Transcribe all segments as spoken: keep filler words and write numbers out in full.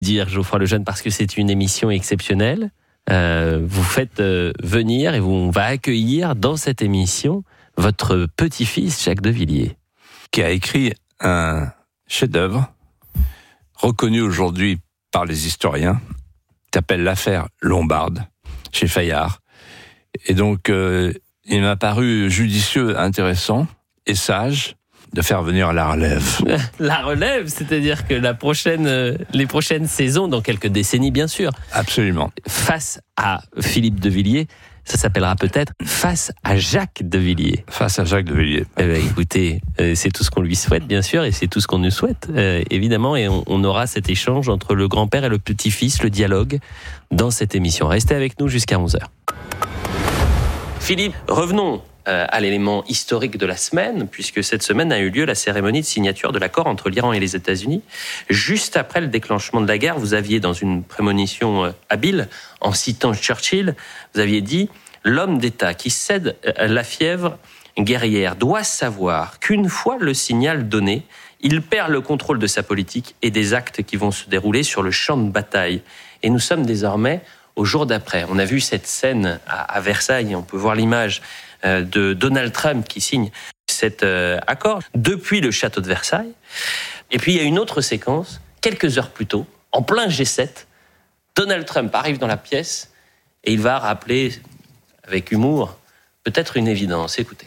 Dire Geoffroy Lejeune parce que c'est une émission exceptionnelle. Euh, vous faites euh, venir et vous, on va accueillir dans cette émission votre petit-fils Jacques de Villiers. Qui a écrit un chef-d'œuvre reconnu aujourd'hui par les historiens, qui s'appelle l'affaire Lombarde, chez Fayard. Et donc, euh, il m'a paru judicieux, intéressant et sage de faire venir la relève. La relève, c'est-à-dire que la prochaine, euh, les prochaines saisons, dans quelques décennies bien sûr. Absolument. Face à Philippe de Villiers, ça s'appellera peut-être Face à Jacques de Villiers. Face à Jacques de Villiers. Eh bien, écoutez, euh, c'est tout ce qu'on lui souhaite bien sûr, et c'est tout ce qu'on nous souhaite euh, évidemment, et on, on aura cet échange entre le grand-père et le petit-fils, le dialogue, dans cette émission. Restez avec nous jusqu'à onze heures. Philippe, revenons euh, à l'élément historique de la semaine, puisque cette semaine a eu lieu la cérémonie de signature de l'accord entre l'Iran et les États-Unis. Juste après le déclenchement de la guerre, vous aviez, dans une prémonition euh, habile, en citant Churchill, vous aviez dit « L'homme d'État qui cède la fièvre guerrière doit savoir qu'une fois le signal donné, il perd le contrôle de sa politique et des actes qui vont se dérouler sur le champ de bataille. » Et nous sommes désormais au jour d'après. On a vu cette scène à, à Versailles, on peut voir l'image euh, de Donald Trump qui signe cet euh, accord depuis le château de Versailles. Et puis il y a une autre séquence, quelques heures plus tôt, en plein G sept, Donald Trump arrive dans la pièce et il va rappeler, avec humour, peut-être une évidence. Écoutez.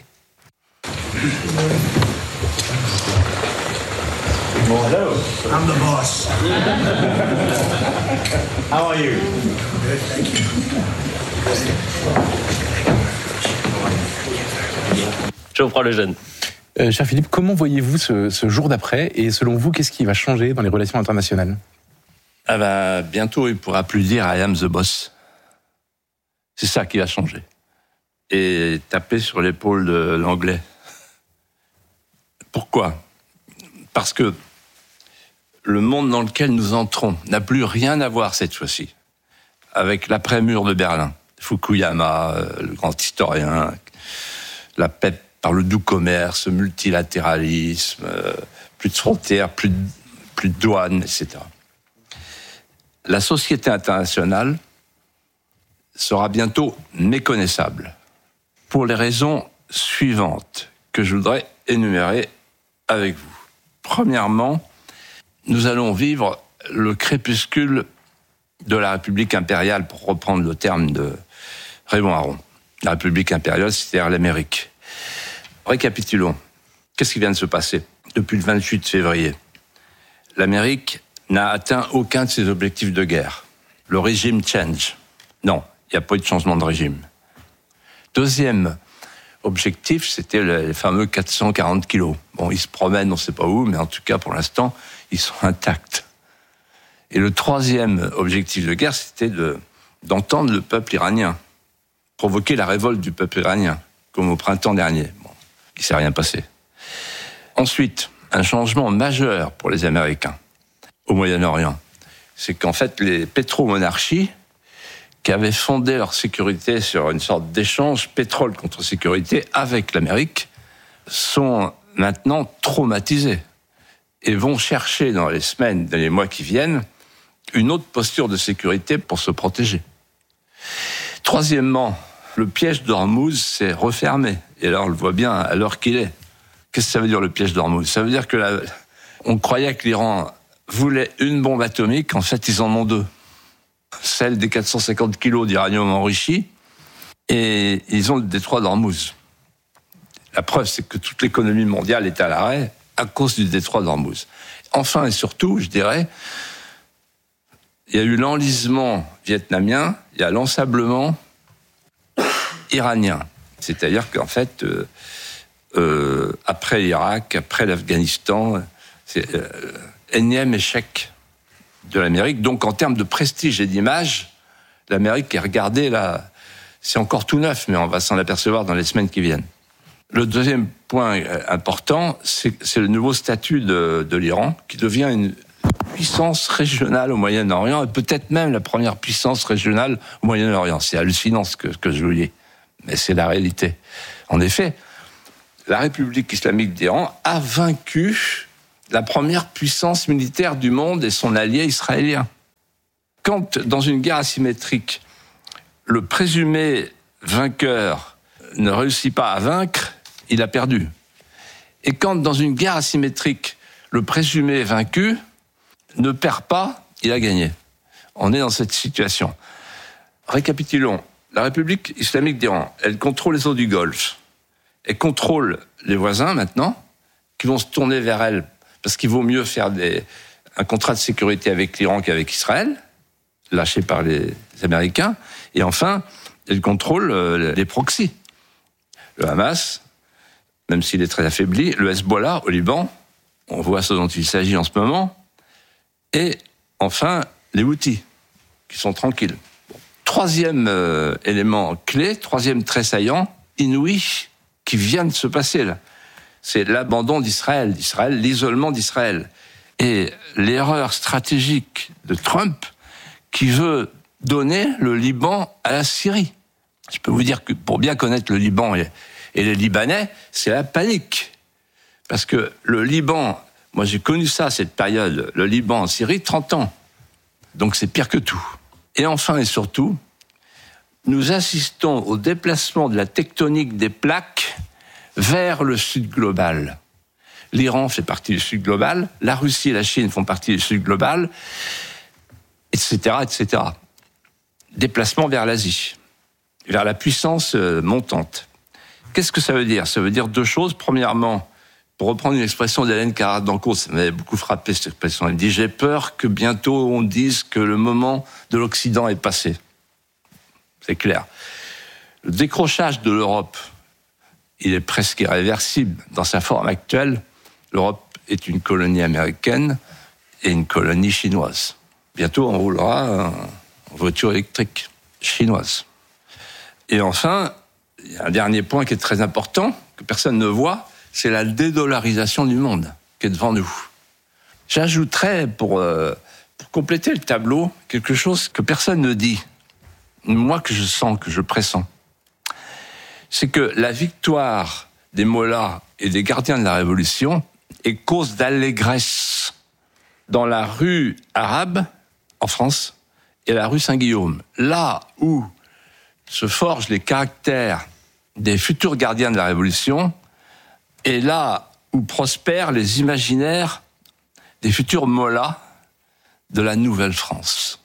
Well, hello. I'm the boss. How are you? Good, thank you. Geoffroy Lejeune. Euh, cher Philippe, comment voyez-vous ce, ce jour d'après et selon vous, qu'est-ce qui va changer dans les relations internationales ? Ah ben, bientôt, il pourra plus dire I am the boss. C'est ça qui va changer. Et taper sur l'épaule de l'anglais. Pourquoi ? Parce que le monde dans lequel nous entrons n'a plus rien à voir cette fois-ci avec l'après-mur de Berlin. Fukuyama, le grand historien, la paix par le doux commerce, multilatéralisme, plus de frontières, plus de, plus de douanes, et cetera. La société internationale sera bientôt méconnaissable pour les raisons suivantes que je voudrais énumérer avec vous. Premièrement, nous allons vivre le crépuscule de la République impériale, pour reprendre le terme de Raymond Aron. La République impériale, c'est-à-dire l'Amérique. Récapitulons. Qu'est-ce qui vient de se passer depuis le vingt-huit février ? L'Amérique n'a atteint aucun de ses objectifs de guerre. Le régime change. Non, il n'y a pas eu de changement de régime. Deuxième objectif, c'était les fameux quatre cent quarante kilos. Bon, ils se promènent, on ne sait pas où, mais en tout cas, pour l'instant, ils sont intacts. Et le troisième objectif de guerre, c'était de, d'entendre le peuple iranien, provoquer la révolte du peuple iranien, comme au printemps dernier. Bon, il ne s'est rien passé. Ensuite, un changement majeur pour les Américains au Moyen-Orient, c'est qu'en fait, les pétromonarchies, qui avaient fondé leur sécurité sur une sorte d'échange pétrole contre sécurité avec l'Amérique, sont maintenant traumatisés et vont chercher dans les semaines, dans les mois qui viennent, une autre posture de sécurité pour se protéger. Troisièmement, le piège d'Ormuz s'est refermé. Et là, on le voit bien à l'heure qu'il est. Qu'est-ce que ça veut dire, le piège d'Ormuz ? Ça veut dire que la... on croyait que l'Iran voulait une bombe atomique, en fait, ils en ont deux. Celle des quatre cent cinquante kilos d'uranium enrichi, et ils ont le détroit d'Ormuz. La preuve, c'est que toute l'économie mondiale est à l'arrêt à cause du détroit d'Ormuz. Enfin et surtout, je dirais, il y a eu l'enlisement vietnamien, il y a l'ensablement iranien. C'est-à-dire qu'en fait, euh, euh, après l'Irak, après l'Afghanistan, c'est euh, énième échec de l'Amérique. Donc, en termes de prestige et d'image, l'Amérique est regardée là. C'est encore tout neuf, mais on va s'en apercevoir dans les semaines qui viennent. Le deuxième point important, c'est, c'est le nouveau statut de, de l'Iran, qui devient une puissance régionale au Moyen-Orient, et peut-être même la première puissance régionale au Moyen-Orient. C'est hallucinant ce que, que je vous dis, mais c'est la réalité. En effet, la République islamique d'Iran a vaincu la première puissance militaire du monde et son allié israélien. quand dans une guerre asymétrique, le présumé vainqueur ne réussit pas à vaincre, il a perdu. Et quand dans une guerre asymétrique, le présumé vaincu ne perd pas, il a gagné. On est dans cette situation. Récapitulons. La République islamique d'Iran, elle contrôle les eaux du Golfe. Elle contrôle les voisins maintenant, qui vont se tourner vers elle, parce qu'il vaut mieux faire des, un contrat de sécurité avec l'Iran qu'avec Israël, lâché par les Américains. Et enfin, elle contrôle les proxys. Le Hamas, même s'il est très affaibli, le Hezbollah au Liban, on voit ce dont il s'agit en ce moment, et enfin, les Houthis, qui sont tranquilles. Bon. Troisième euh, élément clé, troisième trait saillant, inouï, qui vient de se passer là. C'est l'abandon d'Israël, d'Israël, l'isolement d'Israël. Et l'erreur stratégique de Trump, qui veut donner le Liban à la Syrie. Je peux vous dire que pour bien connaître le Liban et, et les Libanais, c'est la panique. Parce que le Liban, moi j'ai connu ça, cette période, le Liban en Syrie, trente ans. Donc c'est pire que tout. Et enfin et surtout, nous assistons au déplacement de la tectonique des plaques vers le sud global. L'Iran fait partie du sud global, la Russie et la Chine font partie du sud global, et cetera, et cetera. Déplacement vers l'Asie, vers la puissance montante. Qu'est-ce que ça veut dire ? Ça veut dire deux choses. Premièrement, pour reprendre une expression d'Hélène Caradanco, ça m'avait beaucoup frappé cette expression. Elle dit « J'ai peur que bientôt on dise que le moment de l'Occident est passé ». C'est clair. Le décrochage de l'Europe, il est presque irréversible. Dans sa forme actuelle, l'Europe est une colonie américaine et une colonie chinoise. Bientôt, on roulera en voiture électrique chinoise. Et enfin, il y a un dernier point qui est très important, que personne ne voit, c'est la dédollarisation du monde qui est devant nous. J'ajouterais, pour, euh, pour compléter le tableau, quelque chose que personne ne dit, moi que je sens, que je pressens. C'est que la victoire des mollahs et des gardiens de la Révolution est cause d'allégresse dans la rue arabe, en France, et la rue Saint-Guillaume. Là où se forgent les caractères des futurs gardiens de la Révolution, et là où prospèrent les imaginaires des futurs mollahs de la Nouvelle-France.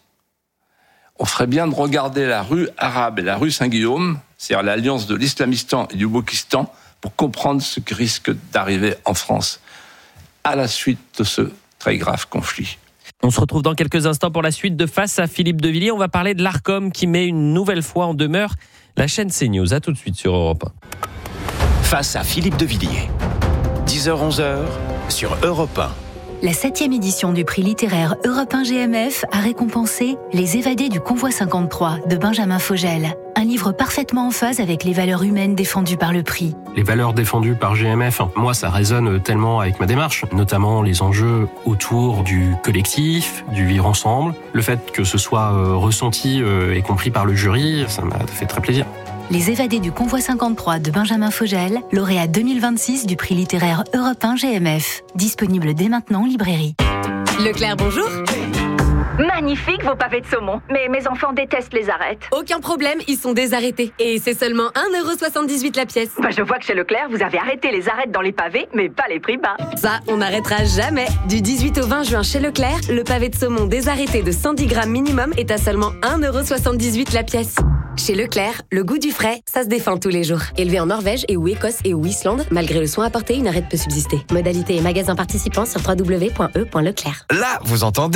On ferait bien de regarder la rue arabe et la rue Saint-Guillaume, c'est-à-dire l'alliance de l'Islamistan et du Wokistan, pour comprendre ce qui risque d'arriver en France à la suite de ce très grave conflit. On se retrouve dans quelques instants pour la suite de Face à Philippe de Villiers. On va parler de l'Arcom qui met une nouvelle fois en demeure la chaîne CNews. À tout de suite sur Europe un. Face à Philippe de Villiers, dix heures onze sur Europe un. La septième édition du prix littéraire Europe un G M F a récompensé Les évadés du convoi cinquante-trois de Benjamin Fogel. Un livre parfaitement en phase avec les valeurs humaines défendues par le prix. Les valeurs défendues par G M F, moi ça résonne tellement avec ma démarche, notamment les enjeux autour du collectif, du vivre ensemble. Le fait que ce soit euh, ressenti euh, et compris par le jury, ça m'a fait très plaisir. Les évadés du convoi cinquante-trois de Benjamin Fogel, lauréat deux mille vingt-six du prix littéraire Europe un G M F. Disponible dès maintenant en librairie. Leclerc, bonjour. Magnifique vos pavés de saumon, mais mes enfants détestent les arêtes. Aucun problème, ils sont désarrêtés. Et c'est seulement un euro soixante-dix-huit la pièce. Bah, je vois que chez Leclerc, vous avez arrêté les arêtes dans les pavés, mais pas les prix bas. Ça, on n'arrêtera jamais. Du dix-huit au vingt juin chez Leclerc, le pavé de saumon désarrêté de cent dix grammes minimum est à seulement un euro soixante-dix-huit la pièce. Chez Leclerc, le goût du frais, ça se défend tous les jours. Élevé en Norvège et ou Écosse et ou Islande, malgré le soin apporté, une arête peut subsister. Modalité et magasin participants sur w w w point e point leclerc. Là, vous entendez ?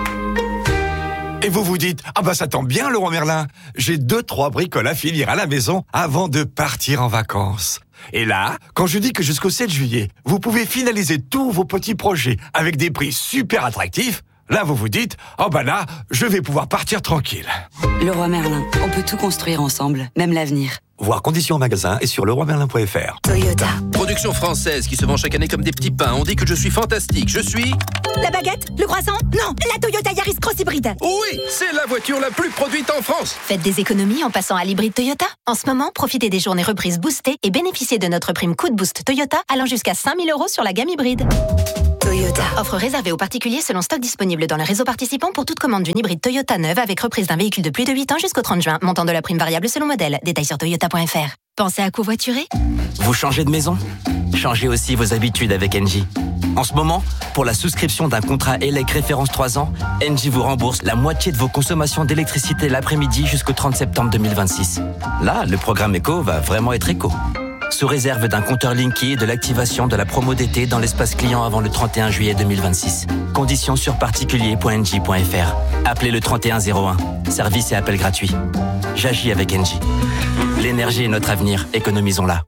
Et vous vous dites, ah bah ça tombe bien Leroy Merlin, j'ai deux, trois bricoles à finir à la maison avant de partir en vacances. Et là, quand je dis que jusqu'au sept juillet, vous pouvez finaliser tous vos petits projets avec des prix super attractifs, là vous vous dites, oh bah là, je vais pouvoir partir tranquille. Leroy Merlin, on peut tout construire ensemble, même l'avenir. Voir conditions en magasin et sur leroy merlin point f r. Toyota. Production française qui se vend chaque année comme des petits pains. On dit que je suis fantastique. Je suis... La baguette? Le croissant? Non, la Toyota Yaris Cross Hybride. Oui, c'est la voiture la plus produite en France. Faites des économies en passant à l'hybride Toyota. En ce moment, profitez des journées reprises boostées et bénéficiez de notre prime coup de boost Toyota allant jusqu'à cinq mille euros sur la gamme hybride. Toyota. Offre réservée aux particuliers selon stock disponible dans le réseau participant pour toute commande d'une hybride Toyota neuve avec reprise d'un véhicule de plus de huit ans jusqu'au trente juin. Montant de la prime variable selon modèle. Détails sur toyota point f r. Pensez à covoiturer? Vous changez de maison? Changez aussi vos habitudes avec Engie. En ce moment, pour la souscription d'un contrat E L E C référence trois ans, Engie vous rembourse la moitié de vos consommations d'électricité l'après-midi jusqu'au trente septembre deux mille vingt-six. Là, le programme éco va vraiment être éco. Sous réserve d'un compteur Linky et de l'activation de la promo d'été dans l'espace client avant le trente et un juillet deux mille vingt-six. Conditions sur particulier point engie point f r. Appelez le trente et un zéro un. Service et appel gratuit. J'agis avec Engie. L'énergie est notre avenir, économisons-la.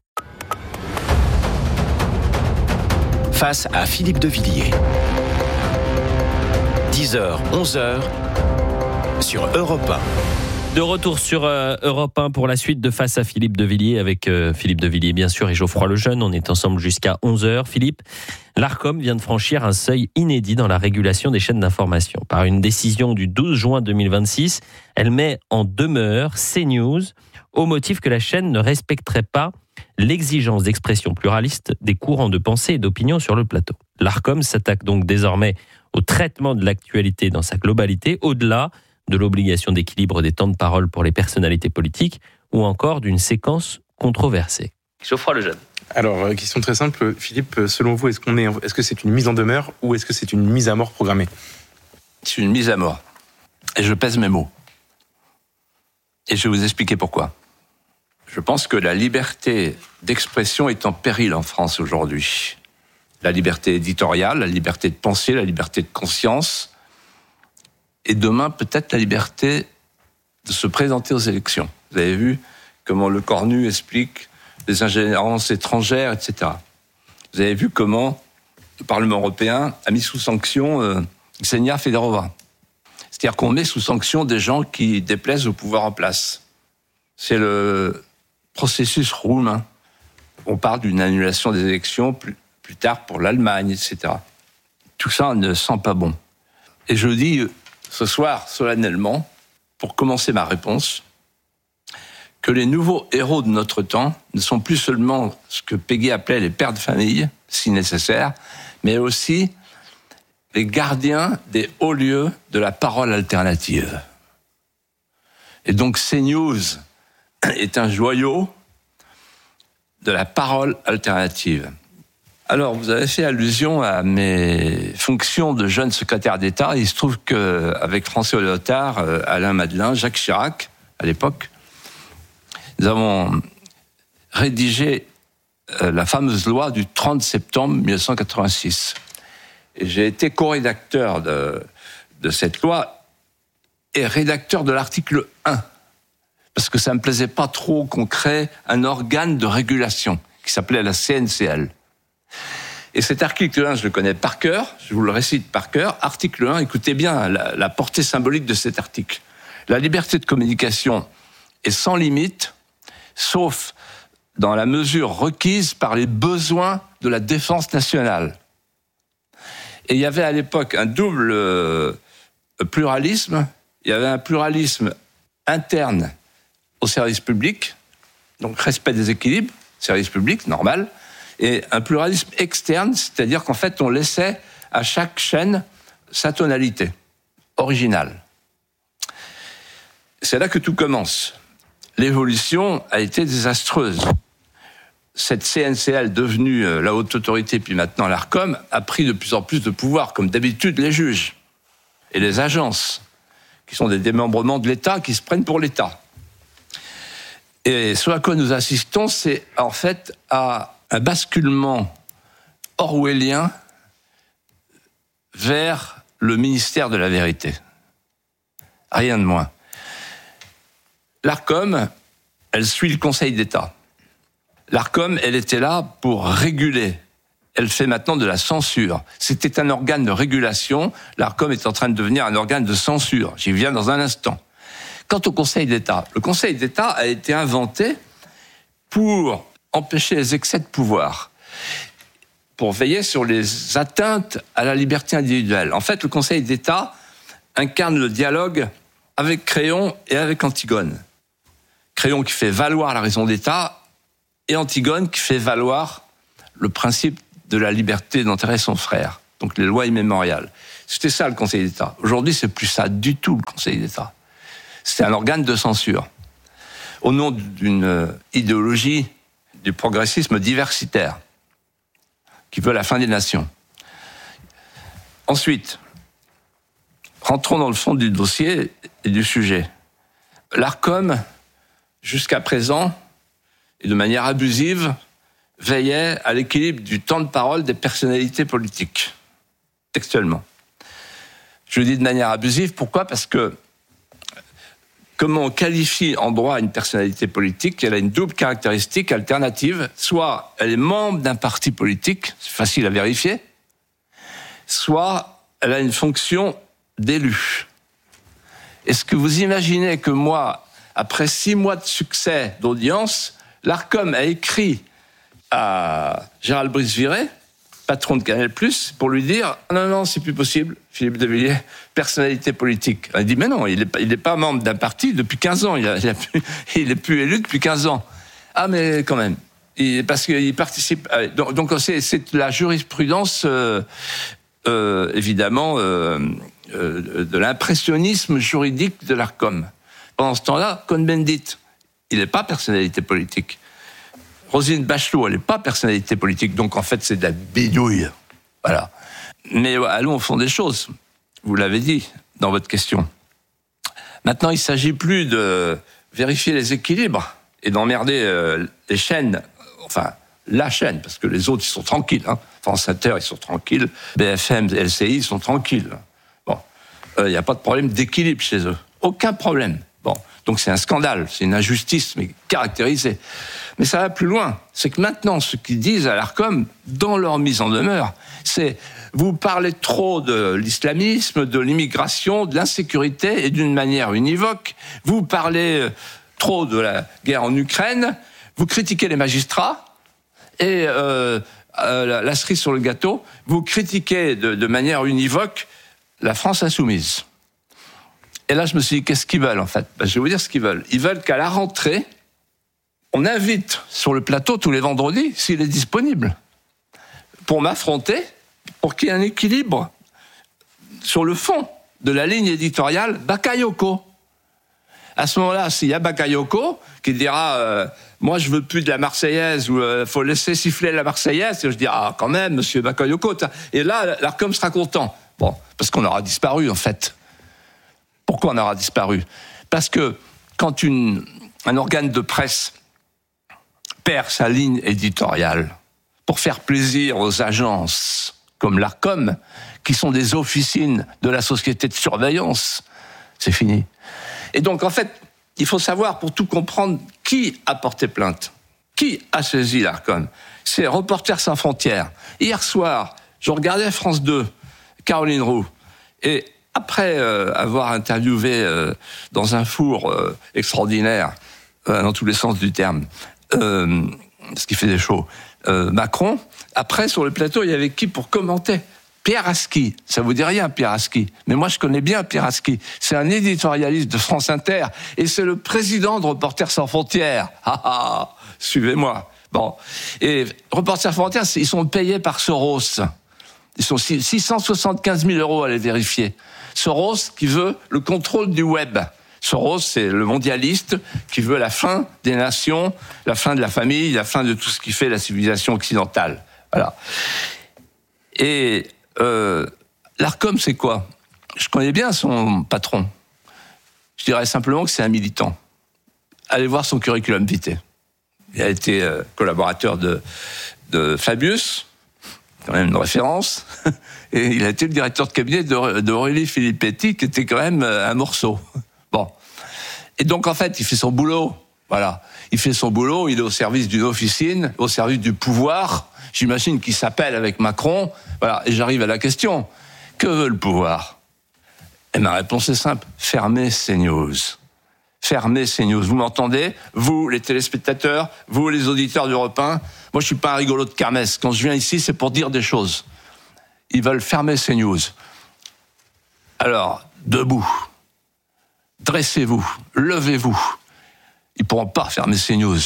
Face à Philippe de Villiers. dix heures, onze heures sur Europe un. De retour sur euh, Europe un pour la suite de Face à Philippe de Villiers avec euh, Philippe de Villiers bien sûr et Geoffroy Lejeune. On est ensemble jusqu'à onze heures. Philippe, l'Arcom vient de franchir un seuil inédit dans la régulation des chaînes d'information. Par une décision du douze juin deux mille vingt-six, elle met en demeure CNews au motif que la chaîne ne respecterait pas l'exigence d'expression pluraliste des courants de pensée et d'opinion sur le plateau. L'Arcom s'attaque donc désormais au traitement de l'actualité dans sa globalité, au-delà de l'obligation d'équilibre des temps de parole pour les personnalités politiques ou encore d'une séquence controversée. Geoffroy Lejeune. Alors, question très simple, Philippe, selon vous, est-ce qu'on est, est-ce que c'est une mise en demeure ou est-ce que c'est une mise à mort programmée? C'est une mise à mort. Et je pèse mes mots. Et je vais vous expliquer pourquoi. Je pense que la liberté d'expression est en péril en France aujourd'hui. La liberté éditoriale, la liberté de penser, la liberté de conscience, et demain peut-être la liberté de se présenter aux élections. Vous avez vu comment Le Cornu explique les ingérences étrangères, et cetera. Vous avez vu comment le Parlement européen a mis sous sanction euh, Ksenia Federova. C'est-à-dire qu'on met sous sanction des gens qui déplaisent au pouvoir en place. C'est le processus roumain. On parle d'une annulation des élections plus, plus tard pour l'Allemagne, et cetera. Tout ça ne sent pas bon. Et je dis ce soir, solennellement, pour commencer ma réponse, que les nouveaux héros de notre temps ne sont plus seulement ce que Péguy appelait les pères de famille, si nécessaire, mais aussi les gardiens des hauts lieux de la parole alternative. Et donc CNews est un joyau de la parole alternative. Alors, vous avez fait allusion à mes fonctions de jeune secrétaire d'État. Il se trouve qu'avec François Léotard, Alain Madelin, Jacques Chirac, à l'époque, nous avons rédigé la fameuse loi du trente septembre mille neuf cent quatre-vingt-six. Et j'ai été co-rédacteur de, de cette loi et rédacteur de l'article un. Parce que ça ne me plaisait pas trop qu'on crée un organe de régulation qui s'appelait la C N C L. Et cet article un, je le connais par cœur, je vous le récite par cœur. Article un, écoutez bien la, la portée symbolique de cet article. La liberté de communication est sans limite, sauf dans la mesure requise par les besoins de la défense nationale. Et il y avait à l'époque un double euh, pluralisme. Il y avait un pluralisme interne au service public, donc respect des équilibres, service public, normal, et un pluralisme externe, c'est-à-dire qu'en fait, on laissait à chaque chaîne sa tonalité originale. C'est là que tout commence. L'évolution a été désastreuse. Cette C N C L, devenue la haute autorité, puis maintenant l'Arcom, a pris de plus en plus de pouvoir, comme d'habitude les juges et les agences, qui sont des démembrements de l'État, qui se prennent pour l'État. Et ce à quoi nous assistons, c'est en fait à un basculement orwellien vers le ministère de la vérité. Rien de moins. L'Arcom, elle suit le Conseil d'État. L'Arcom, elle était là pour réguler. Elle fait maintenant de la censure. C'était un organe de régulation. L'Arcom est en train de devenir un organe de censure. J'y viens dans un instant. Quant au Conseil d'État, le Conseil d'État a été inventé pour empêcher les excès de pouvoir, pour veiller sur les atteintes à la liberté individuelle. En fait, le Conseil d'État incarne le dialogue avec Créon et avec Antigone. Créon qui fait valoir la raison d'État et Antigone qui fait valoir le principe de la liberté d'enterrer son frère. Donc les lois immémoriales. C'était ça le Conseil d'État. Aujourd'hui, c'est plus ça du tout le Conseil d'État. C'est un organe de censure. Au nom d'une idéologie du progressisme diversitaire qui veut la fin des nations. Ensuite, rentrons dans le fond du dossier et du sujet. L'Arcom, jusqu'à présent, et de manière abusive, veillait à l'équilibre du temps de parole des personnalités politiques, textuellement. Je le dis de manière abusive, pourquoi ? Parce que comment on qualifie en droit une personnalité politique ? Elle a une double caractéristique alternative. Soit elle est membre d'un parti politique, c'est facile à vérifier, soit elle a une fonction d'élu. Est-ce que vous imaginez que moi, après six mois de succès d'audience, l'Arcom a écrit à Gérald Brice-Viré, patron de Canal+, pour lui dire « Non, non, c'est plus possible, Philippe de Villiers, personnalité politique. » Il dit « Mais non, il n'est pas, il est pas membre d'un parti depuis quinze ans, il, a, il, a plus, il est plus élu depuis quinze ans. » Ah, mais quand même, il, parce qu'il participe... Donc, donc c'est, c'est la jurisprudence, euh, euh, évidemment, euh, euh, de l'impressionnisme juridique de l'Arcom. Pendant ce temps-là, Cohn-Bendit, il n'est pas personnalité politique. Roselyne Bachelot, elle n'est pas personnalité politique, donc en fait c'est de la bidouille. Voilà. Mais allons au fond des choses. Vous l'avez dit dans votre question. Maintenant, il ne s'agit plus de vérifier les équilibres et d'emmerder euh, les chaînes, enfin la chaîne, parce que les autres ils sont tranquilles. Hein. France Inter, ils sont tranquilles. B F M, L C I, ils sont tranquilles. Bon, il euh, n'y a pas de problème d'équilibre chez eux. Aucun problème. Bon, donc c'est un scandale, c'est une injustice, mais caractérisée. Mais ça va plus loin. C'est que maintenant, ce qu'ils disent à l'Arcom, dans leur mise en demeure, c'est vous parlez trop de l'islamisme, de l'immigration, de l'insécurité, et d'une manière univoque. Vous parlez trop de la guerre en Ukraine, vous critiquez les magistrats, et euh, euh, la cerise sur le gâteau, vous critiquez de, de manière univoque la France insoumise. Et là, je me suis dit, qu'est-ce qu'ils veulent, en fait ? Ben, je vais vous dire ce qu'ils veulent. Ils veulent qu'à la rentrée, on invite sur le plateau tous les vendredis, s'il est disponible, pour m'affronter, pour qu'il y ait un équilibre sur le fond de la ligne éditoriale Bakayoko. À ce moment-là, s'il y a Bakayoko qui dira euh, « Moi, je veux plus de la Marseillaise » ou euh, « Faut laisser siffler la Marseillaise », et je dis « Ah, quand même, monsieur Bakayoko ». Et là, l'Arcom sera content. Bon, parce qu'on aura disparu, en fait. Pourquoi on aura disparu ? Parce que quand une, un organe de presse perd sa ligne éditoriale pour faire plaisir aux agences comme l'Arcom, qui sont des officines de la société de surveillance, c'est fini. Et donc, en fait, il faut savoir, pour tout comprendre, qui a porté plainte, qui a saisi l'Arcom. C'est Reporters sans frontières. Hier soir, je regardais France deux, Caroline Roux, et après euh, avoir interviewé euh, dans un four euh, extraordinaire, euh, dans tous les sens du terme, euh, ce qui fait des shows, euh, Macron, après, sur le plateau, il y avait qui pour commenter ? Pierre Aski. Ça vous dit rien, Pierre Aski. Mais moi, je connais bien Pierre Aski. C'est un éditorialiste de France Inter et c'est le président de Reporters sans frontières. Ah ah, suivez-moi. Bon. Et Reporters sans frontières, ils sont payés par Soros. Ils sont six cent soixante-quinze mille euros à les vérifier. Soros qui veut le contrôle du web. Soros, c'est le mondialiste qui veut la fin des nations, la fin de la famille, la fin de tout ce qui fait la civilisation occidentale. Voilà. Et euh, l'Arcom, c'est quoi ? Je connais bien son patron. Je dirais simplement que c'est un militant. Allez voir son curriculum vitae. Il a été euh, collaborateur de, de Fabius, quand même une référence, et il a été le directeur de cabinet d'Aurélie Filippetti, qui était quand même un morceau. Bon. Et donc, en fait, il fait son boulot. Voilà. Il fait son boulot, il est au service d'une officine, au service du pouvoir. J'imagine qu'il s'appelle avec Macron. Voilà. Et j'arrive à la question. Que veut le pouvoir ? Et ma réponse est simple. Fermez CNews. fermer CNews. Vous m'entendez? Vous, les téléspectateurs, vous, les auditeurs d'Europe un. Moi, je suis pas un rigolo de kermesse. Quand je viens ici, c'est pour dire des choses. Ils veulent fermer CNews. Alors, debout. Dressez-vous. Levez-vous. Ils pourront pas fermer CNews.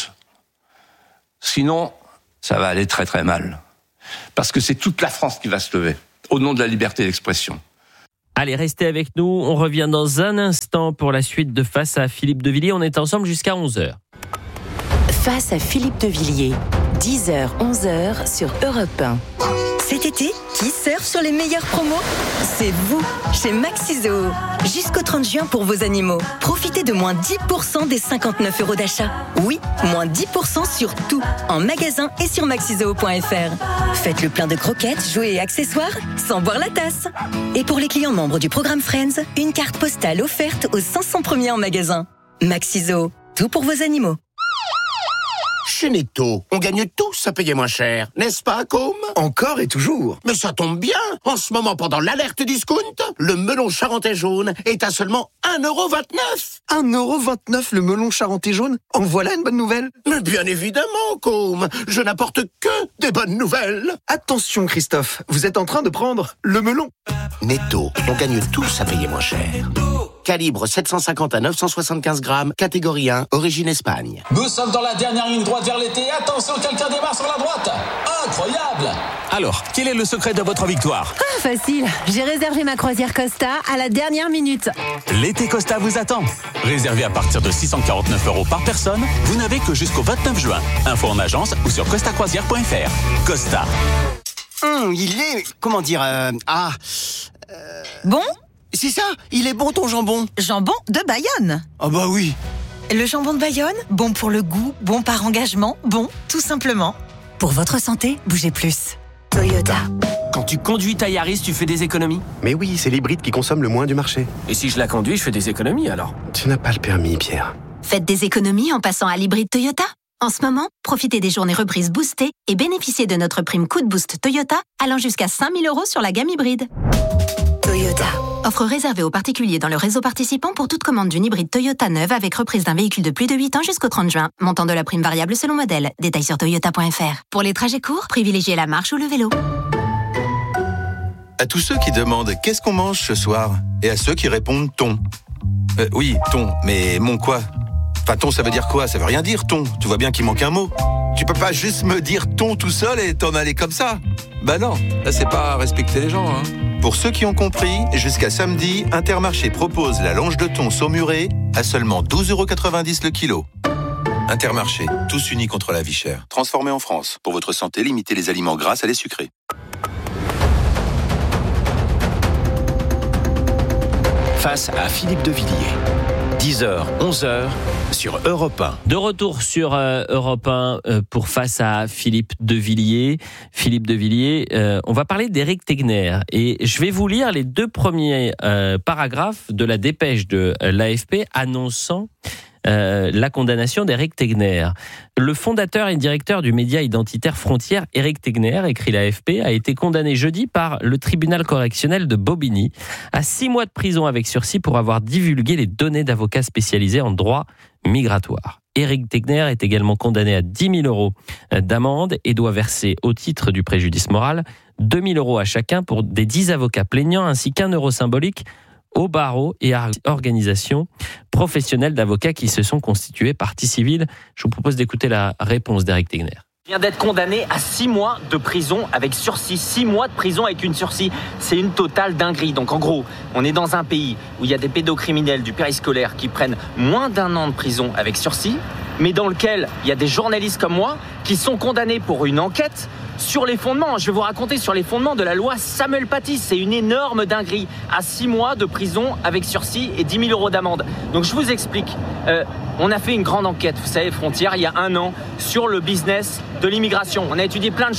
Sinon, ça va aller très très mal. Parce que c'est toute la France qui va se lever, au nom de la liberté d'expression. Allez, restez avec nous. On revient dans un instant pour la suite de Face à Philippe de Villiers. On est ensemble jusqu'à onze heures. Face à Philippe de Villiers, dix heures, onze heures sur Europe un. Cet été, qui surfe sur les meilleures promos? C'est vous, chez Maxizo. Jusqu'au trente juin pour vos animaux. Profitez de moins dix pour cent des cinquante-neuf euros d'achat. Oui, moins dix pour cent sur tout, en magasin et sur maxizoo point f r. Faites le plein de croquettes, jouets et accessoires sans boire la tasse. Et pour les clients membres du programme Friends, une carte postale offerte aux cinq cents premiers en magasin. Maxizo, tout pour vos animaux. Chez Netto, on gagne tous à payer moins cher, n'est-ce pas, Com? Encore et toujours. Mais ça tombe bien. En ce moment, pendant l'alerte discount, le melon charentais jaune est à seulement un euro vingt-neuf. un euro vingt-neuf le melon charentais jaune? En voilà une bonne nouvelle. Mais bien évidemment, Com. Je n'apporte que des bonnes nouvelles. Attention, Christophe, vous êtes en train de prendre le melon. Netto, on gagne tous à payer moins cher. Calibre sept cent cinquante à neuf cent soixante-quinze grammes, catégorie un, origine Espagne. Nous sommes dans la dernière ligne droite vers l'été. Attention, quelqu'un démarre sur la droite. Incroyable! Alors, quel est le secret de votre victoire? Ah, facile. J'ai réservé ma croisière Costa à la dernière minute. L'été Costa vous attend. Réservé à partir de six cent quarante-neuf euros par personne, vous n'avez que jusqu'au vingt-neuf juin. Info en agence ou sur costa croisière point f r. Costa. Hum, il est... Comment dire... Euh, ah... Euh... Bon? C'est ça, il est bon ton jambon. Jambon de Bayonne. Ah bah oui. Le jambon de Bayonne, bon pour le goût, bon par engagement, bon tout simplement. Pour votre santé, bougez plus. Toyota. Quand tu conduis ta Yaris, tu fais des économies? Mais oui, c'est l'hybride qui consomme le moins du marché. Et si je la conduis, je fais des économies alors? Tu n'as pas le permis, Pierre. Faites des économies en passant à l'hybride Toyota. En ce moment, profitez des journées reprises boostées et bénéficiez de notre prime coup de boost Toyota allant jusqu'à cinq mille euros sur la gamme hybride. Toyota. Offre réservée aux particuliers dans le réseau participant pour toute commande d'une hybride Toyota neuve avec reprise d'un véhicule de plus de huit ans jusqu'au trente juin. Montant de la prime variable selon modèle. Détails sur toyota point f r. Pour les trajets courts, privilégiez la marche ou le vélo. À tous ceux qui demandent qu'est-ce qu'on mange ce soir et à ceux qui répondent thon. Euh, oui, thon, mais mon quoi? Enfin, thon, ça veut dire quoi? Ça veut rien dire, thon. Tu vois bien qu'il manque un mot. Tu peux pas juste me dire thon tout seul et t'en aller comme ça. Bah non, là c'est pas respecter les gens, hein. Pour ceux qui ont compris, jusqu'à samedi, Intermarché propose la longe de thon saumurée à seulement douze euros quatre-vingt-dix le kilo. Intermarché, tous unis contre la vie chère. Transformé en France. Pour votre santé, limitez les aliments gras à les sucrés. Face à Philippe de Villiers. dix heures, onze heures sur Europe un. De retour sur euh, Europe un euh, pour Face à Philippe de Villiers. Philippe de Villiers, euh, on va parler d'Éric Tegner. Et je vais vous lire les deux premiers euh, paragraphes de la dépêche de euh, l'A F P annonçant Euh, la condamnation d'Éric Tegner. Le fondateur et directeur du média identitaire Frontières, Éric Tegner, écrit l'A F P, a été condamné jeudi par le tribunal correctionnel de Bobigny à six mois de prison avec sursis pour avoir divulgué les données d'avocats spécialisés en droit migratoire. Éric Tegner est également condamné à dix mille euros d'amende et doit verser, au titre du préjudice moral, deux mille euros à chacun pour des dix avocats plaignants ainsi qu'un euro symbolique aux barreaux et à organisations professionnelles d'avocats qui se sont constitués partie civile. Je vous propose d'écouter la réponse d'Éric Tegner. Je viens d'être condamné à six mois de prison avec sursis. six mois de prison avec une sursis. C'est une totale dinguerie. Donc en gros, on est dans un pays où il y a des pédocriminels du périscolaire qui prennent moins d'un an de prison avec sursis, mais dans lequel il y a des journalistes comme moi qui sont condamnés pour une enquête sur les fondements, je vais vous raconter sur les fondements de la loi Samuel Paty. C'est une énorme dinguerie. À six mois de prison avec sursis et dix mille euros d'amende. Donc je vous explique. Euh, on a fait une grande enquête, vous savez, Frontières, il y a un an, sur le business de l'immigration. On a étudié plein de choses.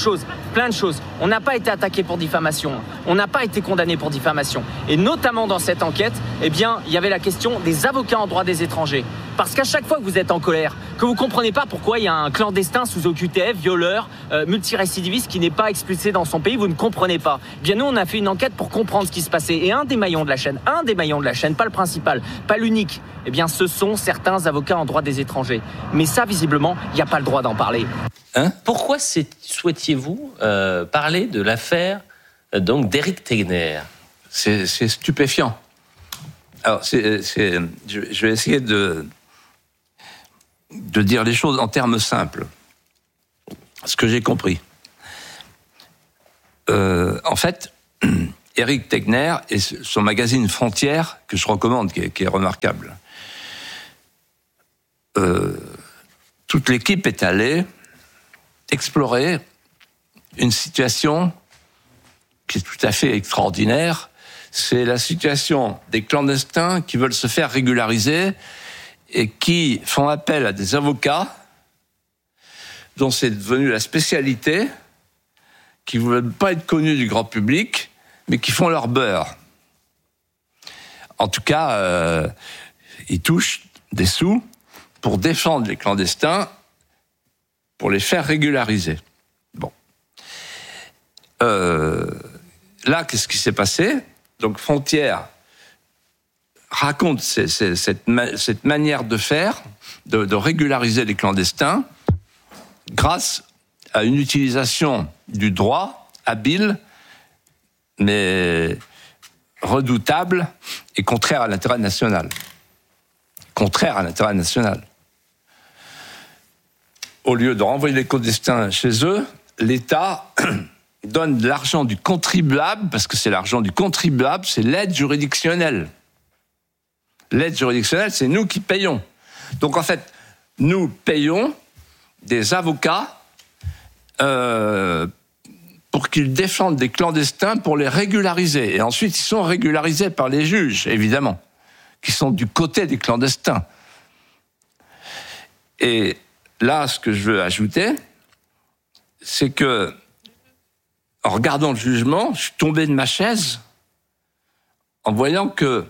plein de choses. On n'a pas été attaqué pour diffamation. On n'a pas été condamné pour diffamation. Et notamment dans cette enquête, eh bien, il y avait la question des avocats en droit des étrangers. Parce qu'à chaque fois que vous êtes en colère, que vous comprenez pas pourquoi il y a un clandestin sous O Q T F, violeur, euh, multirécidiviste qui n'est pas expulsé dans son pays, vous ne comprenez pas. Eh bien nous, on a fait une enquête pour comprendre ce qui se passait. Et un des maillons de la chaîne, un des maillons de la chaîne, pas le principal, pas l'unique, eh bien ce sont certains avocats en droit des étrangers. Mais ça, visiblement, il n'y a pas le droit d'en parler. Hein Pourquoi souhaitiez-vous euh, parler de l'affaire euh, donc d'Éric Tegner ? C'est, c'est stupéfiant. Alors, c'est, c'est, je, je vais essayer de, de dire les choses en termes simples. Ce que j'ai compris. Euh, en fait, Éric Tegner et son magazine Frontières, que je recommande, qui est, qui est remarquable. Euh, toute l'équipe est allée explorer une situation qui est tout à fait extraordinaire. C'est la situation des clandestins qui veulent se faire régulariser et qui font appel à des avocats dont c'est devenu la spécialité, qui ne veulent pas être connus du grand public, mais qui font leur beurre. En tout cas, euh, ils touchent des sous pour défendre les clandestins, pour les faire régulariser. Bon. Euh, là, qu'est-ce qui s'est passé ? Donc, Frontières raconte ces, ces, cette, ma, cette manière de faire, de, de régulariser les clandestins, grâce à une utilisation du droit habile, mais redoutable et contraire à l'intérêt national. Contraire à l'intérêt national. Au lieu de renvoyer les clandestins chez eux, l'État donne de l'argent du contribuable, parce que c'est l'argent du contribuable, c'est l'aide juridictionnelle. L'aide juridictionnelle, c'est nous qui payons. Donc en fait, nous payons des avocats euh, pour qu'ils défendent des clandestins pour les régulariser. Et ensuite, ils sont régularisés par les juges, évidemment, qui sont du côté des clandestins. Et là, ce que je veux ajouter, c'est que, en regardant le jugement, je suis tombé de ma chaise en voyant que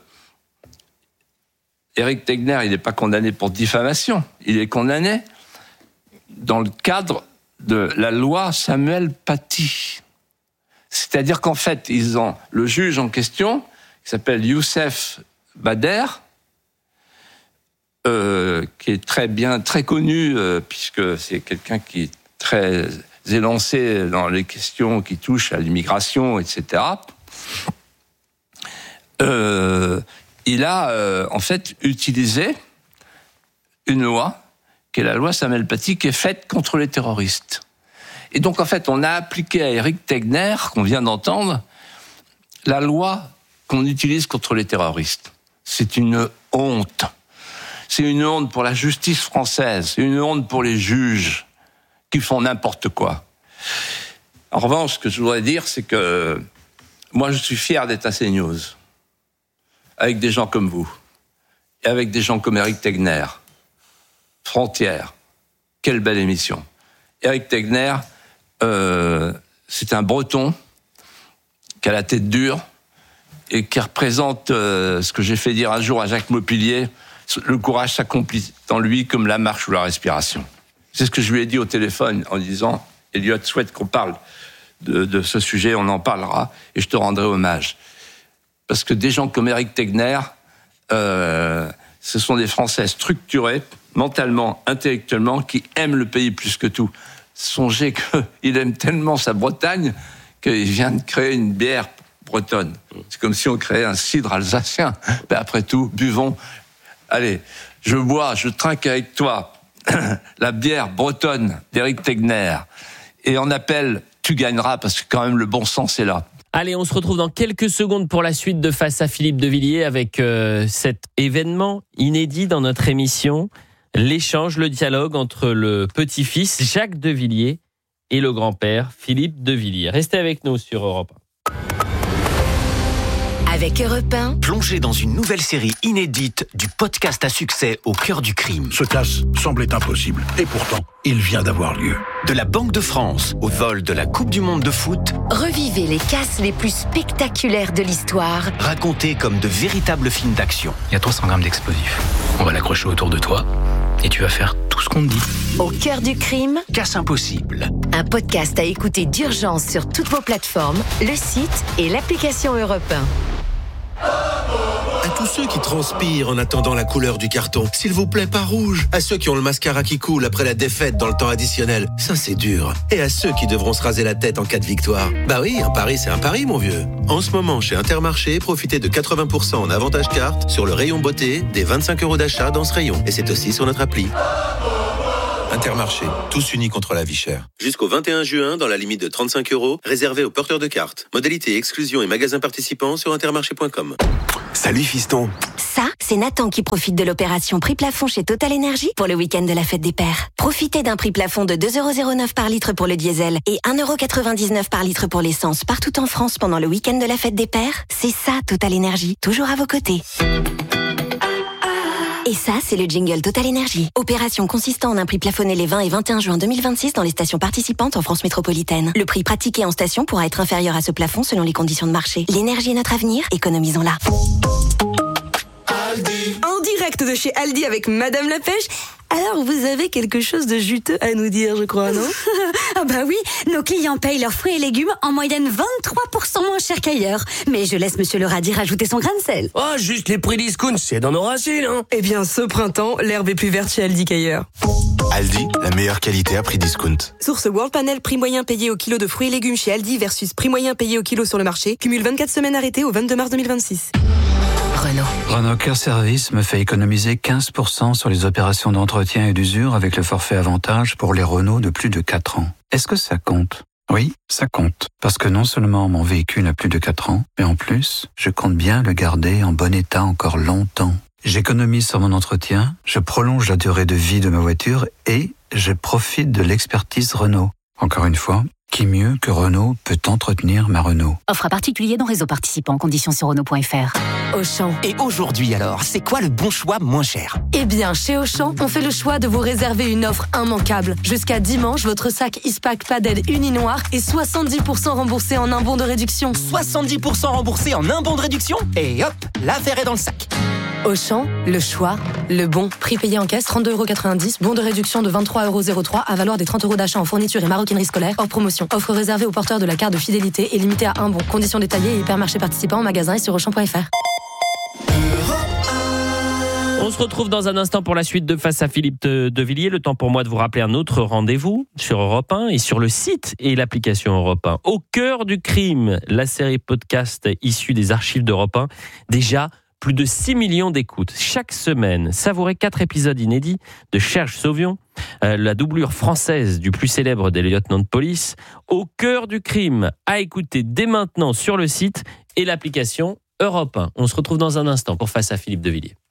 Éric Tegner, il n'est pas condamné pour diffamation, il est condamné dans le cadre de la loi Samuel Paty. C'est-à-dire qu'en fait, ils ont le juge en question, qui s'appelle Youssef Bader, euh, qui est très bien, très connu, euh, puisque c'est quelqu'un qui est très élancé dans les questions qui touchent à l'immigration, et cetera. Euh, il a euh, en fait utilisé une loi, qui est la loi Samuel Paty, qui est faite contre les terroristes. Et donc en fait, on a appliqué à Éric Tegner, qu'on vient d'entendre, la loi qu'on utilise contre les terroristes. C'est une honte. C'est une honte pour la justice française, c'est une honte pour les juges qui font n'importe quoi. En revanche, ce que je voudrais dire, c'est que moi, je suis fier d'être à CNews, avec des gens comme vous, et avec des gens comme Éric Tegner. Frontières, quelle belle émission. Éric Tegner, euh, c'est un Breton qui a la tête dure et qui représente euh, ce que j'ai fait dire un jour à Jacques Maupilier, le courage s'accomplit en lui comme la marche ou la respiration. C'est ce que je lui ai dit au téléphone en disant « Elliot, souhaite qu'on parle de, de ce sujet, on en parlera et je te rendrai hommage. » Parce que des gens comme Éric Tegner, euh, ce sont des Français structurés, mentalement, intellectuellement, qui aiment le pays plus que tout. Songez qu'il aime tellement sa Bretagne qu'il vient de créer une bière bretonne. C'est comme si on créait un cidre alsacien. Ben après tout, buvons. Allez, je bois, je trinque avec toi la bière bretonne d'Éric Tegner. Et on appelle « Tu gagneras » parce que quand même le bon sens est là. Allez, on se retrouve dans quelques secondes pour la suite de Face à Philippe de Villiers avec euh, cet événement inédit dans notre émission, l'échange, le dialogue entre le petit-fils Jacques de Villiers et le grand-père Philippe de Villiers. Restez avec nous sur Europe un. Avec Europe un, Plongez dans une nouvelle série inédite du podcast à succès Au cœur du crime. Ce casse semblait impossible. Et pourtant, il vient d'avoir lieu. De la Banque de France au vol de la Coupe du Monde de foot, revivez les casses les plus spectaculaires de l'histoire. racontés comme de véritables films d'action. Il y a trois cents grammes d'explosifs. On va l'accrocher autour de toi et tu vas faire tout ce qu'on te dit. Au cœur du crime, Casse impossible. un podcast à écouter d'urgence sur toutes vos plateformes, le site et l'application Europe un. À tous ceux qui transpirent en attendant la couleur du carton, s'il vous plaît, pas rouge. À ceux qui ont le mascara qui coule après la défaite dans le temps additionnel, ça c'est dur. Et à ceux qui devront se raser la tête en cas de victoire. Bah oui, un pari c'est un pari, mon vieux. En ce moment, chez Intermarché, profitez de quatre-vingts pour cent en avantage carte sur le rayon beauté, des vingt-cinq euros d'achat dans ce rayon. Et c'est aussi sur notre appli. Intermarché, tous unis contre la vie chère. Jusqu'au vingt et un juin, dans la limite de trente-cinq euros, réservé aux porteurs de cartes. Modalité, exclusion et magasins participants sur intermarché point com. Salut fiston. Ça, c'est Nathan qui profite de l'opération prix plafond chez Total Energy pour le week-end de la fête des pères. Profitez d'un prix plafond de deux euros zéro neuf par litre pour le diesel et un euro quatre-vingt-dix-neuf par litre pour l'essence partout en France pendant le week-end de la fête des pères. C'est ça, Total Energy, toujours à vos côtés. Et ça, c'est le jingle Total Energy. Opération consistant en un prix plafonné les vingt et vingt et un juin deux mille vingt-six dans les stations participantes en France métropolitaine. Le prix pratiqué en station pourra être inférieur à ce plafond selon les conditions de marché. L'énergie est notre avenir, économisons-la. En direct de chez Aldi avec Madame la Pêche. Alors, vous avez quelque chose de juteux à nous dire, je crois, non? Ah bah oui, nos clients payent leurs fruits et légumes en moyenne vingt-trois pour cent moins cher qu'ailleurs. Mais je laisse Monsieur le radis rajouter son grain de sel. Oh, juste les prix discount, c'est dans nos racines, hein. Eh bien, ce printemps, l'herbe est plus verte chez Aldi qu'ailleurs. Aldi, la meilleure qualité à prix discount. Source World Panel, prix moyen payé au kilo de fruits et légumes chez Aldi versus prix moyen payé au kilo sur le marché. Cumule vingt-quatre semaines arrêtées au vingt-deux mars deux mille vingt-six. Renault. Renault Care Service me fait économiser quinze pour cent sur les opérations d'entretien et d'usure avec le forfait avantage pour les Renault de plus de quatre ans. Est-ce que ça compte? Oui, ça compte. Parce que non seulement mon véhicule a plus de quatre ans, mais en plus, je compte bien le garder en bon état encore longtemps. J'économise sur mon entretien, je prolonge la durée de vie de ma voiture et je profite de l'expertise Renault. Encore une fois, qui mieux que Renault peut entretenir ma Renault? Offre à particulier dans réseau participant. Conditions sur Renault point F R. Auchan. Et aujourd'hui alors, c'est quoi le bon choix moins cher? Eh bien, chez Auchan, on fait le choix de vous réserver une offre immanquable. Jusqu'à dimanche, votre sac Ispac Padel uni noir est soixante-dix pour cent remboursé en un bon de réduction. soixante-dix pour cent remboursé en un bon de réduction? Et hop, l'affaire est dans le sac. Auchan, le choix, le bon. Prix payé en caisse, trente-deux euros quatre-vingt-dix. Bon de réduction de vingt-trois euros zéro trois à valoir des trente euros d'achat en fourniture et maroquinerie scolaire. Hors promotion. Offre réservée aux porteurs de la carte de fidélité et limitée à un bon. Conditions détaillées et hypermarché participant en magasin et sur auchan point F R. On se retrouve dans un instant pour la suite de Face à Philippe de, de Villiers. Le temps pour moi de vous rappeler un autre rendez-vous sur Europe un et sur le site et l'application Europe un. Au cœur du crime, la série podcast issue des archives d'Europe un. Déjà, plus de six millions d'écoutes. Chaque semaine, savourez quatre épisodes inédits de Cherche Sauvion, euh, la doublure française du plus célèbre des lieutenants de police. Au cœur du crime, à écouter dès maintenant sur le site et l'application Europe un. On se retrouve dans un instant pour Face à Philippe de Villiers.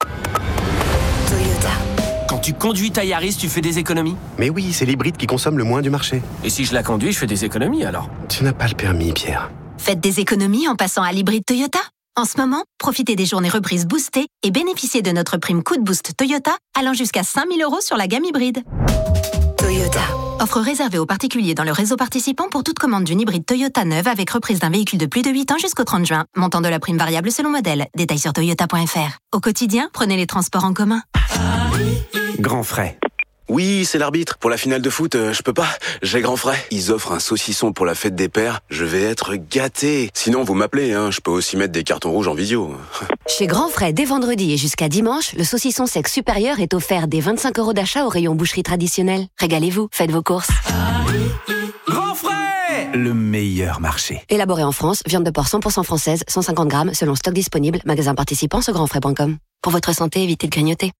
Quand tu conduis ta Yaris, tu fais des économies? Mais oui, c'est l'hybride qui consomme le moins du marché. Et si je la conduis, je fais des économies alors? Tu n'as pas le permis, Pierre. Faites des économies en passant à l'hybride Toyota. En ce moment, profitez des journées reprises boostées et bénéficiez de notre prime Coup de Boost Toyota allant jusqu'à cinq mille euros sur la gamme hybride. Toyota. Offre réservée aux particuliers dans le réseau participant pour toute commande d'une hybride Toyota neuve avec reprise d'un véhicule de plus de huit ans jusqu'au trente juin. Montant de la prime variable selon modèle. Détails sur toyota point F R. Au quotidien, prenez les transports en commun. Grand frais. Oui, c'est l'arbitre. Pour la finale de foot, euh, je peux pas. J'ai grand frais. Ils offrent un saucisson pour la fête des pères. Je vais être gâté. Sinon, vous m'appelez, hein. Je peux aussi mettre des cartons rouges en visio. Chez Grand Frais, dès vendredi et jusqu'à dimanche, le saucisson sec supérieur est offert dès vingt-cinq euros d'achat au rayon boucherie traditionnelle. Régalez-vous, faites vos courses. Grand frais! Le meilleur marché. Élaboré en France, viande de porc cent pour cent française, cent cinquante grammes, selon stock disponible, magasin participant sur grand frais point com. Pour votre santé, évitez de grignoter.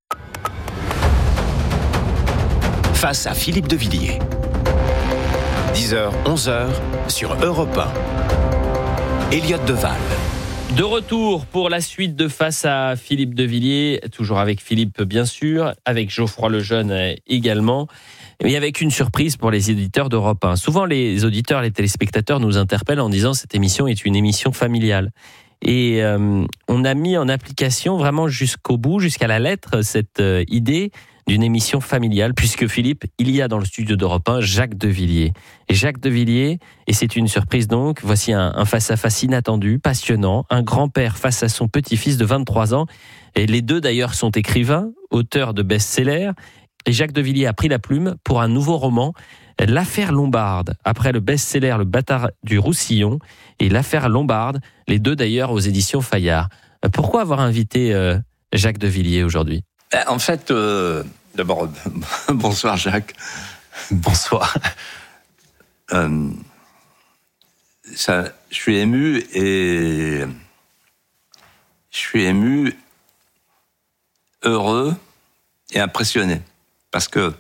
Face à Philippe de Villiers. dix heures, onze heures sur Europe un. Elliot Deval. De retour pour la suite de Face à Philippe de Villiers, toujours avec Philippe bien sûr, avec Geoffroy Lejeune également, et avec une surprise pour les éditeurs d'Europe un. Souvent les auditeurs, les téléspectateurs nous interpellent en disant cette émission est une émission familiale. Et euh, on a mis en application vraiment jusqu'au bout, jusqu'à la lettre, cette euh, idée d'une émission familiale, puisque Philippe, il y a dans le studio d'Europe un Jacques Devilliers. Et Jacques Devilliers, et c'est une surprise donc, voici un, un face-à-face inattendu, passionnant, un grand-père face à son petit-fils de vingt-trois ans. Et les deux d'ailleurs sont écrivains, auteurs de best-sellers. Et Jacques Devilliers a pris la plume pour un nouveau roman, L'affaire Lombarde, après le best-seller Le Bâtard du Roussillon et L'affaire Lombarde, les deux d'ailleurs aux éditions Fayard. Pourquoi avoir invité euh, Jacques Devilliers aujourd'hui ? En fait, euh, d'abord, bonsoir Jacques. Bonsoir. Euh, ça, je suis ému et je suis ému, heureux et impressionné parce que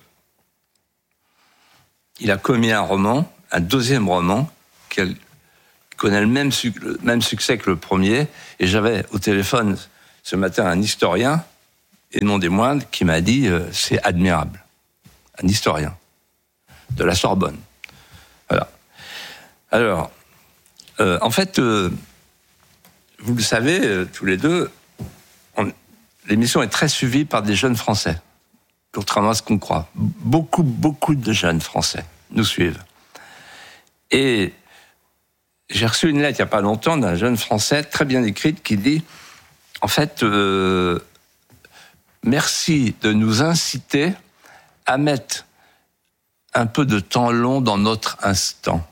il a commis un roman, un deuxième roman qui, a, qui connaît le même, le même succès que le premier. Et j'avais au téléphone ce matin un historien, et non des moindres, qui m'a dit euh, c'est admirable. Un historien de la Sorbonne. Voilà. Alors, euh, en fait, euh, vous le savez, euh, tous les deux, on, l'émission est très suivie par des jeunes Français, contrairement à ce qu'on croit. Beaucoup, beaucoup de jeunes Français nous suivent. Et j'ai reçu une lettre il n'y a pas longtemps d'un jeune Français très bien écrite qui dit, en fait, euh, merci de nous inciter à mettre un peu de temps long dans notre instant.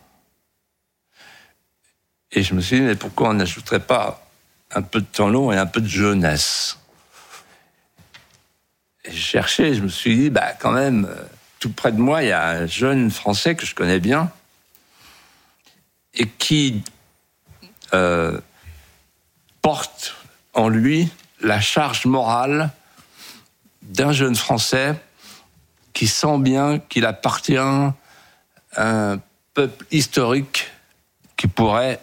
Et je me suis dit, mais pourquoi on n'ajouterait pas un peu de temps long et un peu de jeunesse ? Et j'ai cherché, je me suis dit, bah quand même, tout près de moi, il y a un jeune Français que je connais bien et qui euh, porte en lui la charge morale d'un jeune Français qui sent bien qu'il appartient à un peuple historique qui pourrait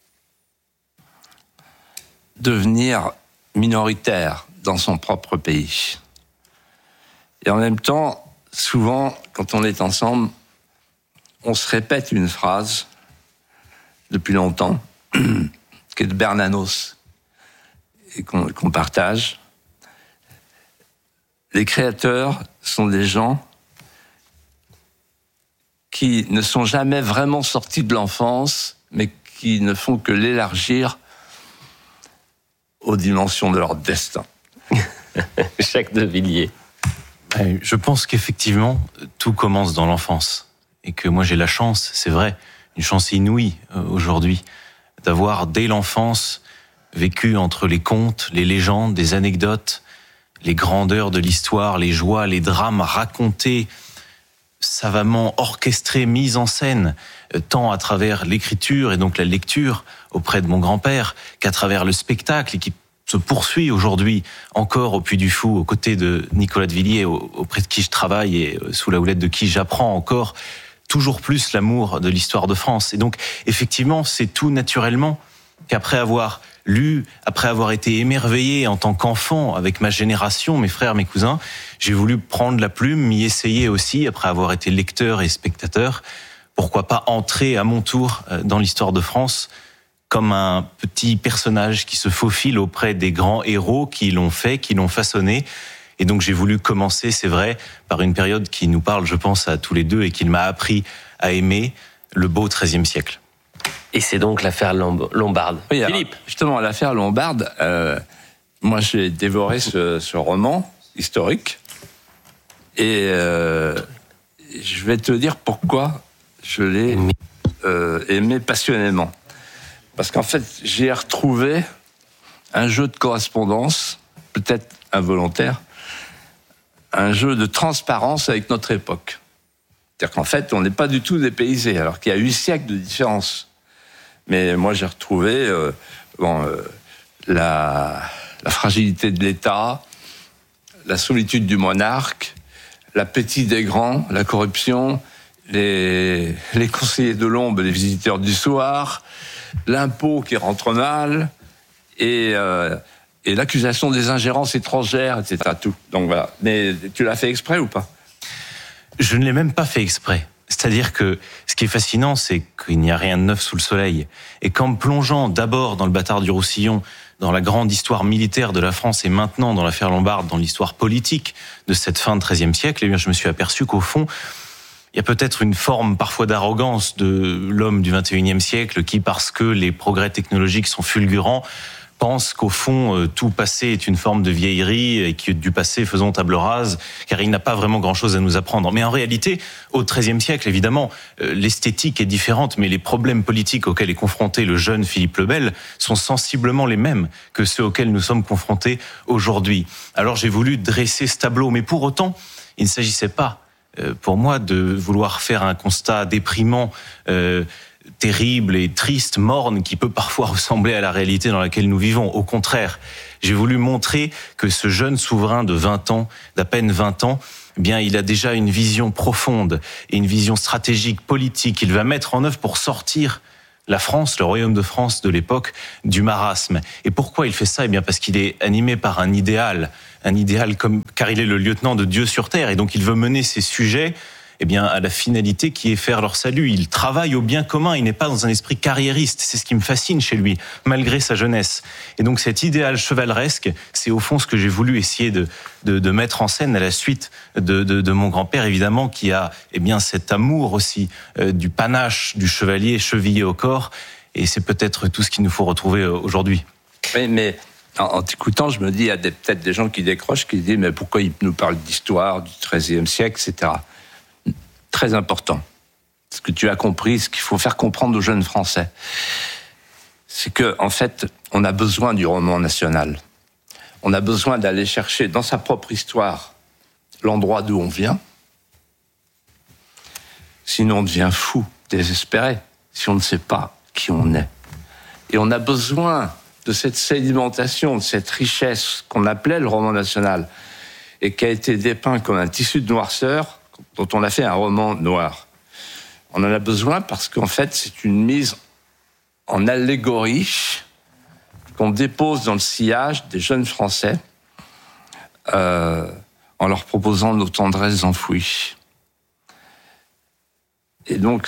devenir minoritaire dans son propre pays. Et en même temps, souvent, quand on est ensemble, on se répète une phrase depuis longtemps, qui est de Bernanos, et qu'on, qu'on partage. Les créateurs sont des gens qui ne sont jamais vraiment sortis de l'enfance, mais qui ne font que l'élargir aux dimensions de leur destin. Jacques Devilliers. Je pense qu'effectivement, tout commence dans l'enfance. Et que moi, j'ai la chance, c'est vrai, une chance inouïe aujourd'hui, d'avoir dès l'enfance vécu entre les contes, les légendes, des anecdotes, les grandeurs de l'histoire, les joies, les drames racontés, savamment orchestrés, mis en scène, tant à travers l'écriture et donc la lecture auprès de mon grand-père, qu'à travers le spectacle, et qui se poursuit aujourd'hui encore au Puy du Fou, aux côtés de Nicolas Devilliers, auprès de qui je travaille et sous la houlette de qui j'apprends encore toujours plus l'amour de l'histoire de France. Et donc, effectivement, c'est tout naturellement qu'après avoir lu, après avoir été émerveillé en tant qu'enfant avec ma génération, mes frères, mes cousins, j'ai voulu prendre la plume, m'y essayer aussi, après avoir été lecteur et spectateur. Pourquoi pas entrer à mon tour dans l'histoire de France comme un petit personnage qui se faufile auprès des grands héros qui l'ont fait, qui l'ont façonné. Et donc j'ai voulu commencer, c'est vrai, par une période qui nous parle, je pense, à tous les deux et qui m'a appris à aimer le beau treizième siècle. Et c'est donc l'affaire Lombarde. Oui, alors, Philippe. justement, l'affaire Lombarde, euh, moi j'ai dévoré ce, ce roman historique et euh, je vais te dire pourquoi je l'ai euh, aimé passionnément. Parce qu'en fait, j'ai retrouvé un jeu de correspondance, peut-être involontaire, un jeu de transparence avec notre époque. C'est-à-dire qu'en fait, on n'est pas du tout dépaysé, alors qu'il y a huit siècles de différence. Mais moi, j'ai retrouvé euh, bon, euh, la, la fragilité de l'État, la solitude du monarque, l'appétit des grands, la corruption, les, les conseillers de l'ombre, les visiteurs du soir, l'impôt qui rentre mal, et, euh, et l'accusation des ingérences étrangères, et cetera. Tout. Donc voilà. Mais tu l'as fait exprès ou pas ? Je ne l'ai même pas fait exprès. C'est-à-dire que ce qui est fascinant, c'est qu'il n'y a rien de neuf sous le soleil. Et qu'en plongeant d'abord dans le Bâtard du Roussillon, dans la grande histoire militaire de la France et maintenant dans l'affaire Lombard, dans l'histoire politique de cette fin de treizième siècle, eh bien, je me suis aperçu qu'au fond, il y a peut-être une forme parfois d'arrogance de l'homme du vingt et unième siècle qui, parce que les progrès technologiques sont fulgurants, pense qu'au fond, tout passé est une forme de vieillerie et que du passé faisons table rase, car il n'a pas vraiment grand-chose à nous apprendre. Mais en réalité, au treizième siècle, évidemment, l'esthétique est différente, mais les problèmes politiques auxquels est confronté le jeune Philippe le Bel sont sensiblement les mêmes que ceux auxquels nous sommes confrontés aujourd'hui. Alors j'ai voulu dresser ce tableau, mais pour autant, il ne s'agissait pas, pour moi, de vouloir faire un constat déprimant, euh, terrible et triste, morne, qui peut parfois ressembler à la réalité dans laquelle nous vivons. Au contraire, j'ai voulu montrer que ce jeune souverain de vingt ans, d'à peine vingt ans, eh bien, il a déjà une vision profonde et une vision stratégique, politique. Il va mettre en œuvre pour sortir la France, le royaume de France de l'époque, du marasme. Et pourquoi il fait ça ? Eh bien, parce qu'il est animé par un idéal, un idéal comme, car il est le lieutenant de Dieu sur terre, et donc il veut mener ses sujets eh bien, à la finalité qui est faire leur salut. Il travaille au bien commun, il n'est pas dans un esprit carriériste. C'est ce qui me fascine chez lui, malgré sa jeunesse. Et donc cet idéal chevaleresque, c'est au fond ce que j'ai voulu essayer de, de, de mettre en scène à la suite de, de, de mon grand-père, évidemment, qui a eh bien, cet amour aussi euh, du panache du chevalier chevillé au corps. Et c'est peut-être tout ce qu'il nous faut retrouver aujourd'hui. Oui, mais en, en t'écoutant, je me dis, il y a des, peut-être des gens qui décrochent, qui disent, mais pourquoi il nous parle d'histoire, du treizième siècle, et cetera. Très important. Ce que tu as compris, ce qu'il faut faire comprendre aux jeunes Français, c'est que, en fait, on a besoin du roman national. On a besoin d'aller chercher dans sa propre histoire l'endroit d'où on vient. Sinon, on devient fou, désespéré, si on ne sait pas qui on est. Et on a besoin de cette sédimentation, de cette richesse qu'on appelait le roman national, et qui a été dépeint comme un tissu de noirceur, dont on a fait un roman noir. On en a besoin parce qu'en fait, c'est une mise en allégorie qu'on dépose dans le sillage des jeunes Français euh, en leur proposant nos tendresses enfouies. Et donc,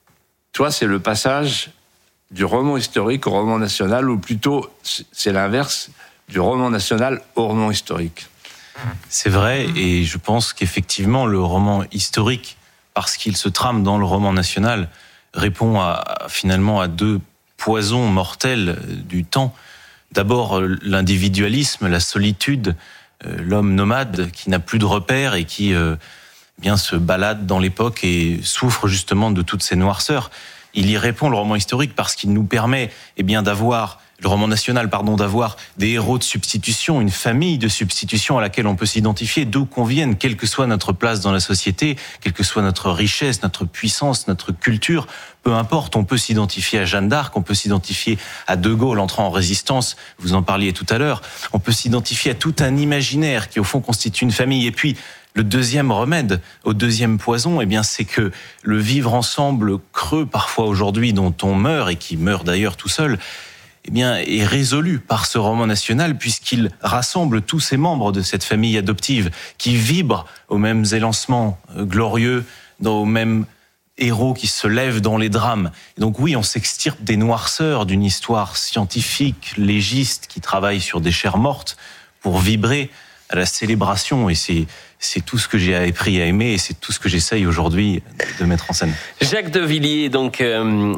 toi, c'est le passage du roman historique au roman national, ou plutôt, c'est l'inverse, du roman national au roman historique. C'est vrai, et je pense qu'effectivement, le roman historique, parce qu'il se trame dans le roman national, répond à, finalement à deux poisons mortels du temps. D'abord, l'individualisme, la solitude, l'homme nomade qui n'a plus de repères et qui euh, bien se balade dans l'époque et souffre justement de toutes ces noirceurs. Il y répond, le roman historique, parce qu'il nous permet eh bien, d'avoir le roman national, pardon, d'avoir des héros de substitution, une famille de substitution à laquelle on peut s'identifier, d'où qu'on vienne, quelle que soit notre place dans la société, quelle que soit notre richesse, notre puissance, notre culture, peu importe, on peut s'identifier à Jeanne d'Arc, on peut s'identifier à De Gaulle entrant en résistance, vous en parliez tout à l'heure, on peut s'identifier à tout un imaginaire qui au fond constitue une famille. Et puis, le deuxième remède au deuxième poison, eh bien, c'est que le vivre ensemble creux parfois aujourd'hui dont on meurt, et qui meurt d'ailleurs tout seul, eh bien, est résolu par ce roman national, puisqu'il rassemble tous ces membres de cette famille adoptive qui vibrent aux mêmes élancements glorieux, aux mêmes héros qui se lèvent dans les drames. Et donc oui, on s'extirpe des noirceurs d'une histoire scientifique, légiste, qui travaille sur des chairs mortes pour vibrer à la célébration, et c'est c'est tout ce que j'ai appris à aimer, et c'est tout ce que j'essaye aujourd'hui de mettre en scène. Jacques de Villiers, donc euh,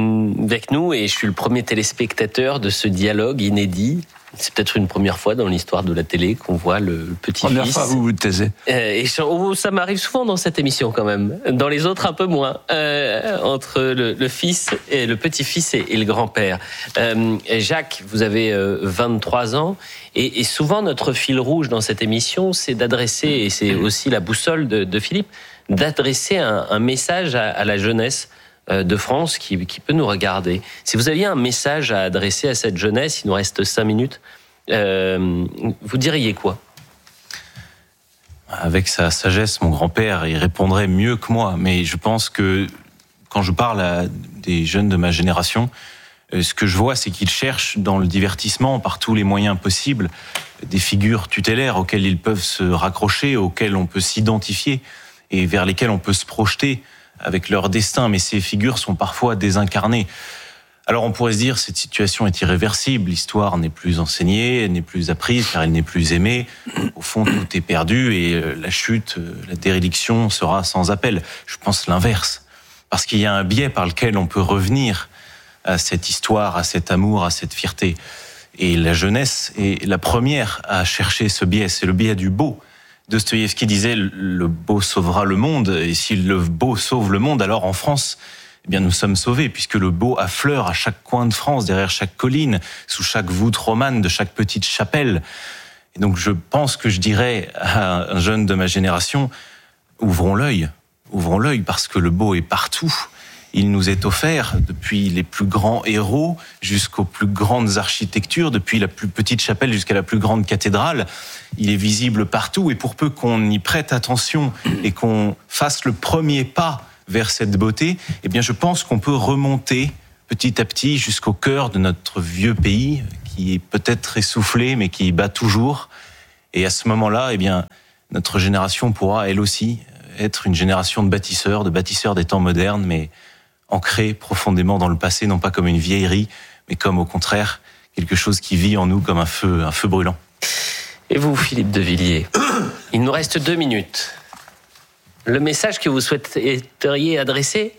avec nous, et je suis le premier téléspectateur de ce dialogue inédit. C'est peut-être une première fois dans l'histoire de la télé qu'on voit le, le petit-fils. Première fois, vous vous taisez. Euh, et ça, oh, ça m'arrive souvent dans cette émission quand même. Dans les autres, un peu moins. Euh, entre le, le fils et le petit-fils et, et le grand-père. Euh, Jacques, vous avez euh, vingt-trois ans. Et, et souvent, notre fil rouge dans cette émission, c'est d'adresser, et c'est aussi la boussole de, de Philippe, d'adresser un, un message à, à la jeunesse de France qui, qui peut nous regarder. Si vous aviez un message à adresser à cette jeunesse, il nous reste cinq minutes, euh, vous diriez quoi ? Avec sa sagesse, mon grand-père, il répondrait mieux que moi. Mais je pense que quand je parle à des jeunes de ma génération, ce que je vois, c'est qu'ils cherchent dans le divertissement, par tous les moyens possibles, des figures tutélaires auxquelles ils peuvent se raccrocher, auxquelles on peut s'identifier et vers lesquelles on peut se projeter avec leur destin, mais ces figures sont parfois désincarnées. Alors on pourrait se dire, cette situation est irréversible, l'histoire n'est plus enseignée, elle n'est plus apprise, car elle n'est plus aimée. Au fond, tout est perdu et la chute, la déréliction sera sans appel. Je pense l'inverse, parce qu'il y a un biais par lequel on peut revenir à cette histoire, à cet amour, à cette fierté. Et la jeunesse est la première à chercher ce biais, c'est le biais du beau. Dostoïevski disait « le beau sauvera le monde », et si le beau sauve le monde, alors en France, eh bien nous sommes sauvés, puisque le beau affleure à chaque coin de France, derrière chaque colline, sous chaque voûte romane de chaque petite chapelle. Et donc je pense que je dirais à un jeune de ma génération, ouvrons l'œil, ouvrons l'œil, parce que le beau est partout. Il nous est offert depuis les plus grands héros jusqu'aux plus grandes architectures, depuis la plus petite chapelle jusqu'à la plus grande cathédrale. Il est visible partout et pour peu qu'on y prête attention et qu'on fasse le premier pas vers cette beauté, eh bien je pense qu'on peut remonter petit à petit jusqu'au cœur de notre vieux pays qui est peut-être essoufflé mais qui bat toujours. Et à ce moment-là, eh bien notre génération pourra elle aussi être une génération de bâtisseurs, de bâtisseurs des temps modernes, mais ancré profondément dans le passé, non pas comme une vieillerie, mais comme au contraire quelque chose qui vit en nous comme un feu, un feu brûlant. Et vous, Philippe de Villiers, il nous reste deux minutes. Le message que vous souhaiteriez adresser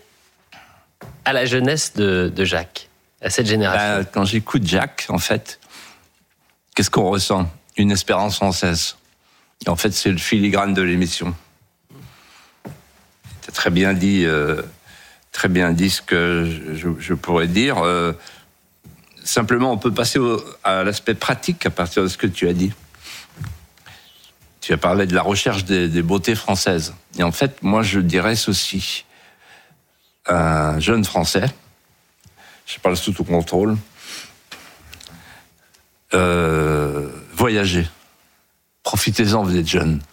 à la jeunesse de, de Jacques, à cette génération. Ben, quand j'écoute Jacques, en fait, qu'est-ce qu'on ressent ? Une espérance française. Et en fait, c'est le filigrane de l'émission. Tu as très bien dit... Euh, très bien dit ce que je, je pourrais dire. Euh, simplement, on peut passer au, à l'aspect pratique à partir de ce que tu as dit. Tu as parlé de la recherche des, des beautés françaises. Et en fait, moi, je dirais ceci. Un jeune Français, je parle sous tout contrôle, euh, voyagez. Profitez-en, vous êtes jeune.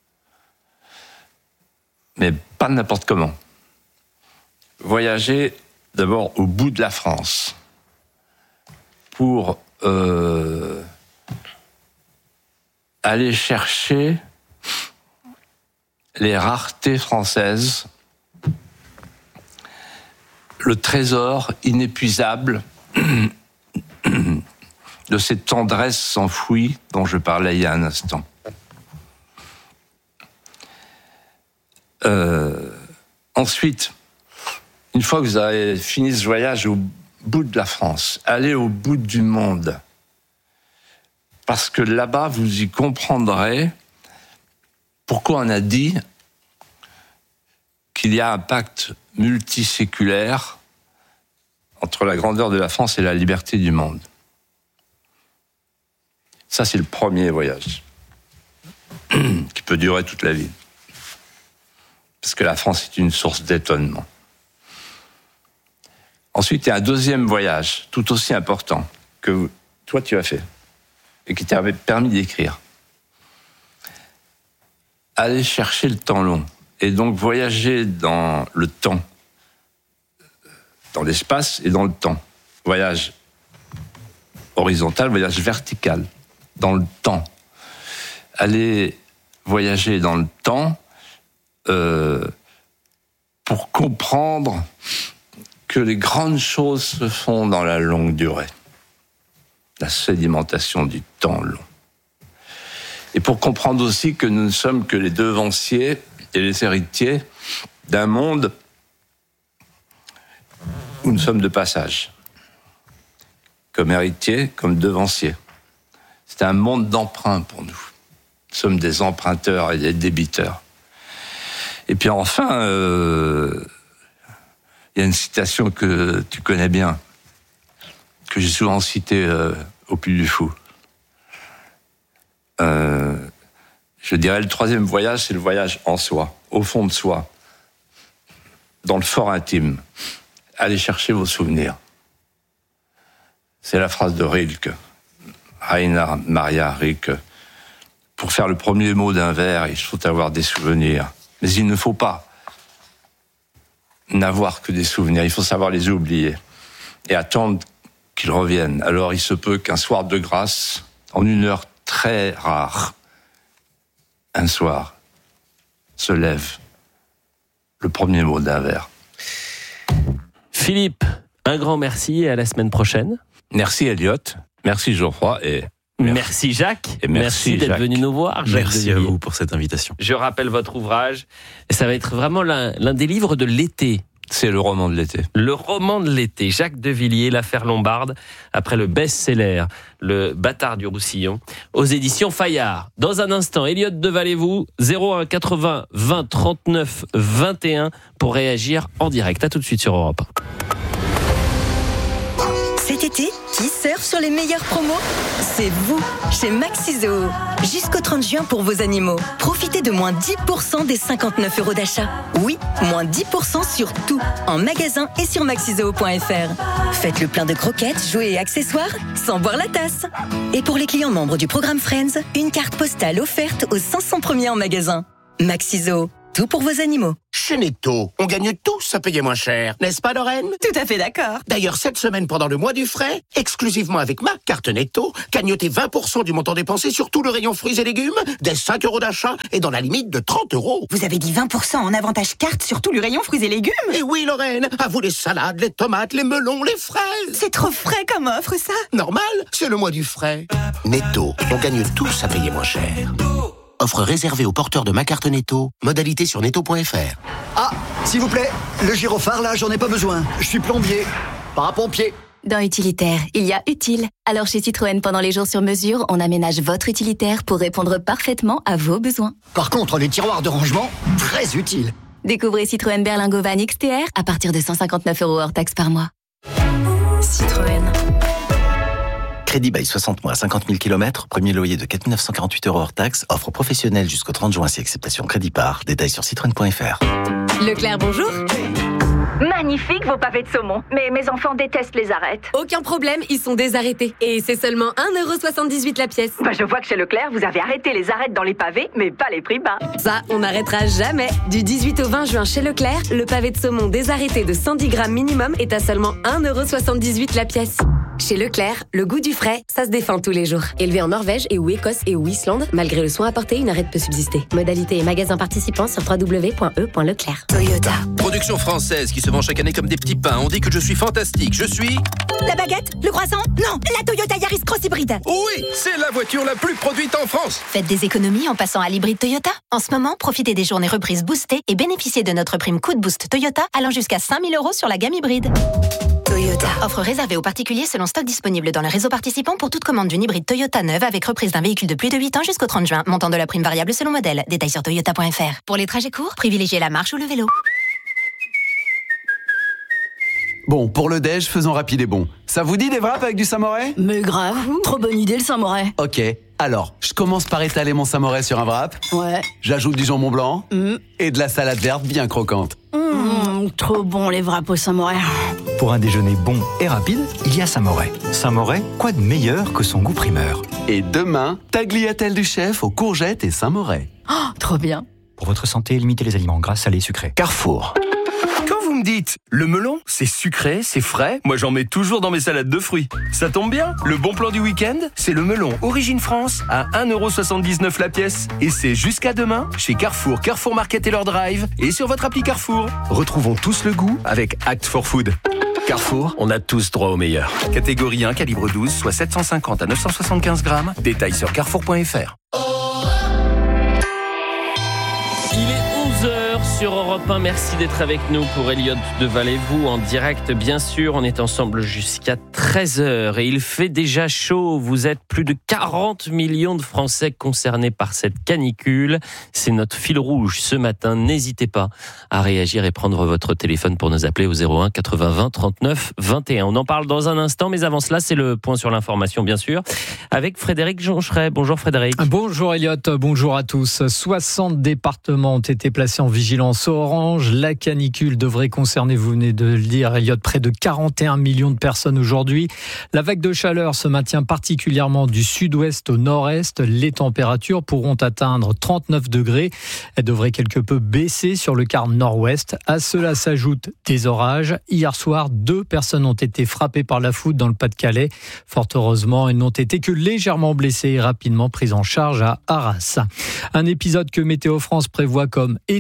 Mais pas n'importe comment. Voyager d'abord au bout de la France pour euh, aller chercher les raretés françaises, le trésor inépuisable de cette tendresse enfouie dont je parlais il y a un instant. Euh, ensuite, une fois que vous avez fini ce voyage au bout de la France, allez au bout du monde. Parce que là-bas, vous y comprendrez pourquoi on a dit qu'il y a un pacte multiséculaire entre la grandeur de la France et la liberté du monde. Ça, c'est le premier voyage qui peut durer toute la vie. Parce que la France est une source d'étonnement. Ensuite, il y a un deuxième voyage, tout aussi important, que toi, tu as fait, et qui t'a permis d'écrire. Aller chercher le temps long, et donc voyager dans le temps, dans l'espace et dans le temps. Voyage horizontal, voyage vertical, dans le temps. Aller voyager dans le temps euh, pour comprendre que les grandes choses se font dans la longue durée. La sédimentation du temps long. Et pour comprendre aussi que nous ne sommes que les devanciers et les héritiers d'un monde où nous sommes de passage. Comme héritiers, comme devanciers. C'est un monde d'emprunt pour nous. Nous sommes des emprunteurs et des débiteurs. Et puis enfin... Euh, il y a une citation que tu connais bien, que j'ai souvent citée euh, au Puy du Fou. Euh, je dirais le troisième voyage, c'est le voyage en soi, au fond de soi, dans le fort intime. Allez chercher vos souvenirs. C'est la phrase de Rilke, Rainer Maria Rilke. Pour faire le premier mot d'un vers, il faut avoir des souvenirs. Mais il ne faut pas n'avoir que des souvenirs, il faut savoir les oublier et attendre qu'ils reviennent. Alors il se peut qu'un soir de grâce, en une heure très rare, un soir se lève le premier mot d'un vers. Philippe, un grand merci et à la semaine prochaine. Merci Elliot, merci Geoffroy et merci, merci Jacques. Et merci, merci d'être Jacques. venu nous voir. Jacques merci à vous pour cette invitation. Je rappelle votre ouvrage. Ça va être vraiment l'un, l'un des livres de l'été. C'est le roman de l'été. Le roman de l'été. Jacques Devilliers, l'affaire Lombarde, après le best-seller Le Bâtard du Roussillon, aux éditions Fayard. Dans un instant, Elliot Devallez-vous, zéro un quatre-vingts vingt trente-neuf vingt et un pour réagir en direct. À tout de suite sur Europe un. Cet été, qui surfe sur les meilleures promos ? C'est vous, chez Maxiso. Jusqu'au trente juin pour vos animaux. Profitez de moins dix pour cent des cinquante-neuf euros d'achat. Oui, moins dix pour cent sur tout, en magasin et sur maxizoo point f r. Faites le plein de croquettes, jouets et accessoires, sans boire la tasse. Et pour les clients membres du programme Friends, une carte postale offerte aux cinq cents premiers en magasin. Maxiso, tout pour vos animaux. Chez Netto, on gagne tous à payer moins cher, n'est-ce pas Lorraine ? Tout à fait d'accord. D'ailleurs, cette semaine, pendant le mois du frais, exclusivement avec ma carte Netto, gagnotez vingt pour cent du montant dépensé sur tout le rayon fruits et légumes, dès cinq euros d'achat et dans la limite de trente euros. Vous avez dit vingt pour cent en avantage carte sur tout le rayon fruits et légumes ? Et oui Lorraine, à vous les salades, les tomates, les melons, les fraises. C'est trop frais comme offre ça. Normal, c'est le mois du frais. Netto, on gagne tous à payer moins cher. Offre réservée aux porteurs de ma carte Netto. Modalité sur netto point f r. Ah, s'il vous plaît, le gyrophare là, j'en ai pas besoin. Je suis plombier, pas un pompier. Dans utilitaire, il y a utile. Alors chez Citroën, pendant les jours sur mesure, on aménage votre utilitaire pour répondre parfaitement à vos besoins. Par contre, les tiroirs de rangement, très utiles. Découvrez Citroën Berlingo Van X T R à partir de cent cinquante-neuf euros hors taxe par mois. Citroën. Crédit bail soixante mois, cinquante mille kilomètres, premier loyer de quatre mille neuf cent quarante-huit euros hors taxe, offre professionnelle jusqu'au trente juin si acceptation crédit par. Détails sur citroën point f r. Leclerc, bonjour. Magnifique vos pavés de saumon, mais mes enfants détestent les arêtes. Aucun problème, ils sont désarrêtés. Et c'est seulement un euro soixante-dix-huit la pièce. Bah je vois que chez Leclerc, vous avez arrêté les arêtes dans les pavés, mais pas les prix bas. Ça, on n'arrêtera jamais. Du dix-huit au vingt juin chez Leclerc, le pavé de saumon désarrêté de cent dix grammes minimum est à seulement un euro soixante-dix-huit la pièce. Chez Leclerc, le goût du frais, ça se défend tous les jours. Élevé en Norvège et ou Écosse et ou Islande, malgré le soin apporté, une arête peut subsister. Modalité et magasin participants sur w w w point e point leclerc. Toyota. Production française qui se vend chaque année comme des petits pains. On dit que je suis fantastique. Je suis... La baguette ? Le croissant ? Non, la Toyota Yaris Cross Hybride. Oui, c'est la voiture la plus produite en France. Faites des économies en passant à l'hybride Toyota. En ce moment, profitez des journées reprises boostées et bénéficiez de notre prime Coup de Boost Toyota allant jusqu'à cinq mille euros sur la gamme hybride. Toyota. Offre réservée aux particuliers selon stock disponible dans le réseau participant pour toute commande d'une hybride Toyota neuve avec reprise d'un véhicule de plus de huit ans jusqu'au trente juin. Montant de la prime variable selon modèle. Détails sur toyota point f r. Pour les trajets courts, privilégiez la marche ou le vélo. Bon, pour le déj, faisons rapide et bon. Ça vous dit des wraps avec du samouraï ? Mais grave, trop bonne idée le samouraï. Ok, alors, je commence par étaler mon samouraï sur un wrap. Ouais. J'ajoute du jambon blanc mmh. et de la salade verte bien croquante. Mmh, trop bon les wraps au samouraï. Pour un déjeuner bon et rapide, il y a Saint-Moret. Saint-Moret, quoi de meilleur que son goût primeur ? Et demain, tagliatelle du chef aux courgettes et Saint-Moret. Oh, trop bien. Pour votre santé, limitez les aliments gras, salés, sucrés. Carrefour. Quand vous me dites, le melon, c'est sucré, c'est frais, moi j'en mets toujours dans mes salades de fruits. Ça tombe bien, le bon plan du week-end, c'est le melon Origine France à un euro soixante-dix-neuf la pièce. Et c'est jusqu'à demain chez Carrefour, Carrefour Market et leur drive et sur votre appli Carrefour. Retrouvons tous le goût avec Act for Food. Carrefour, on a tous droit au meilleur. Catégorie un, calibre douze, soit sept cent cinquante à neuf cent soixante-quinze grammes. Détails sur carrefour point f r. Il est onze heures sur Europe un. Merci d'être avec nous pour Elliot Devallez-vous en direct. Bien sûr, on est ensemble jusqu'à treize heures et il fait déjà chaud. Vous êtes plus de quarante millions de Français concernés par cette canicule. C'est notre fil rouge ce matin. N'hésitez pas à réagir et prendre votre téléphone pour nous appeler au zéro un quatre-vingts vingt trente-neuf vingt et un. On en parle dans un instant, mais avant cela, c'est le point sur l'information, bien sûr, avec Frédéric Joncheret. Bonjour Frédéric. Bonjour Elliot, bonjour à tous. soixante départements ont été placés en vigilance orange. La canicule devrait concerner, vous venez de le dire Elliot, près de quarante et un millions de personnes aujourd'hui. La vague de chaleur se maintient particulièrement du sud-ouest au nord-est. Les températures pourront atteindre trente-neuf degrés. Elles devraient quelque peu baisser sur le quart nord-ouest. À cela s'ajoutent des orages. Hier soir, deux personnes ont été frappées par la foudre dans le Pas-de-Calais. Fort heureusement, elles n'ont été que légèrement blessées et rapidement prises en charge à Arras. Un épisode que Météo France prévoit comme étendu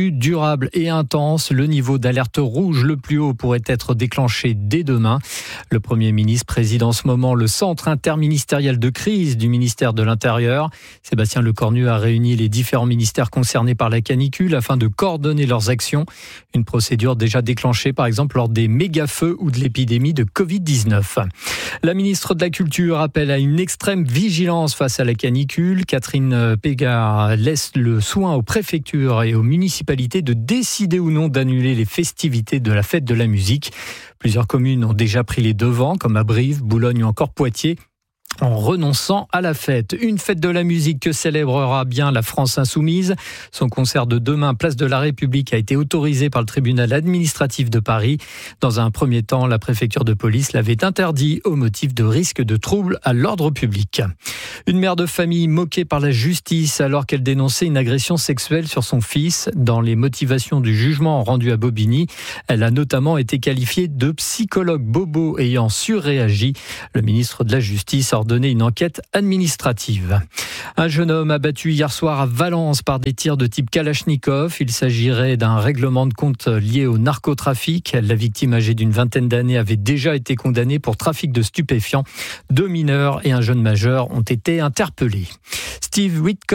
tendu, durable et intense. Le niveau d'alerte rouge le plus haut pourrait être déclenché dès demain. Le Premier ministre préside en ce moment le centre interministériel de crise du ministère de l'Intérieur. Sébastien Lecornu a réuni les différents ministères concernés par la canicule afin de coordonner leurs actions. Une procédure déjà déclenchée par exemple lors des méga-feux ou de l'épidémie de covid dix-neuf. La ministre de la Culture appelle à une extrême vigilance face à la canicule. Catherine Pégard laisse le soin aux préfectures et aux municipalités de décider ou non d'annuler les festivités de la fête de la musique. Plusieurs communes ont déjà pris les devants, comme à Brive, Boulogne ou encore Poitiers, en renonçant à la fête. Une fête de la musique que célébrera bien la France Insoumise. Son concert de demain, place de la République, a été autorisé par le tribunal administratif de Paris. Dans un premier temps, la préfecture de police l'avait interdit au motif de risque de trouble à l'ordre public. Une mère de famille moquée par la justice alors qu'elle dénonçait une agression sexuelle sur son fils. Dans les motivations du jugement rendu à Bobigny, elle a notamment été qualifiée de psychologue bobo ayant surréagi. Le ministre de la Justice a ordonné une enquête administrative. Un jeune homme abattu hier soir à Valence par des tirs de type Kalachnikov. Il s'agirait d'un règlement de compte lié au narcotrafic. La victime âgée d'une vingtaine d'années avait déjà été condamnée pour trafic de stupéfiants. Deux mineurs et un jeune majeur ont été interpellés. Steve Whitcomb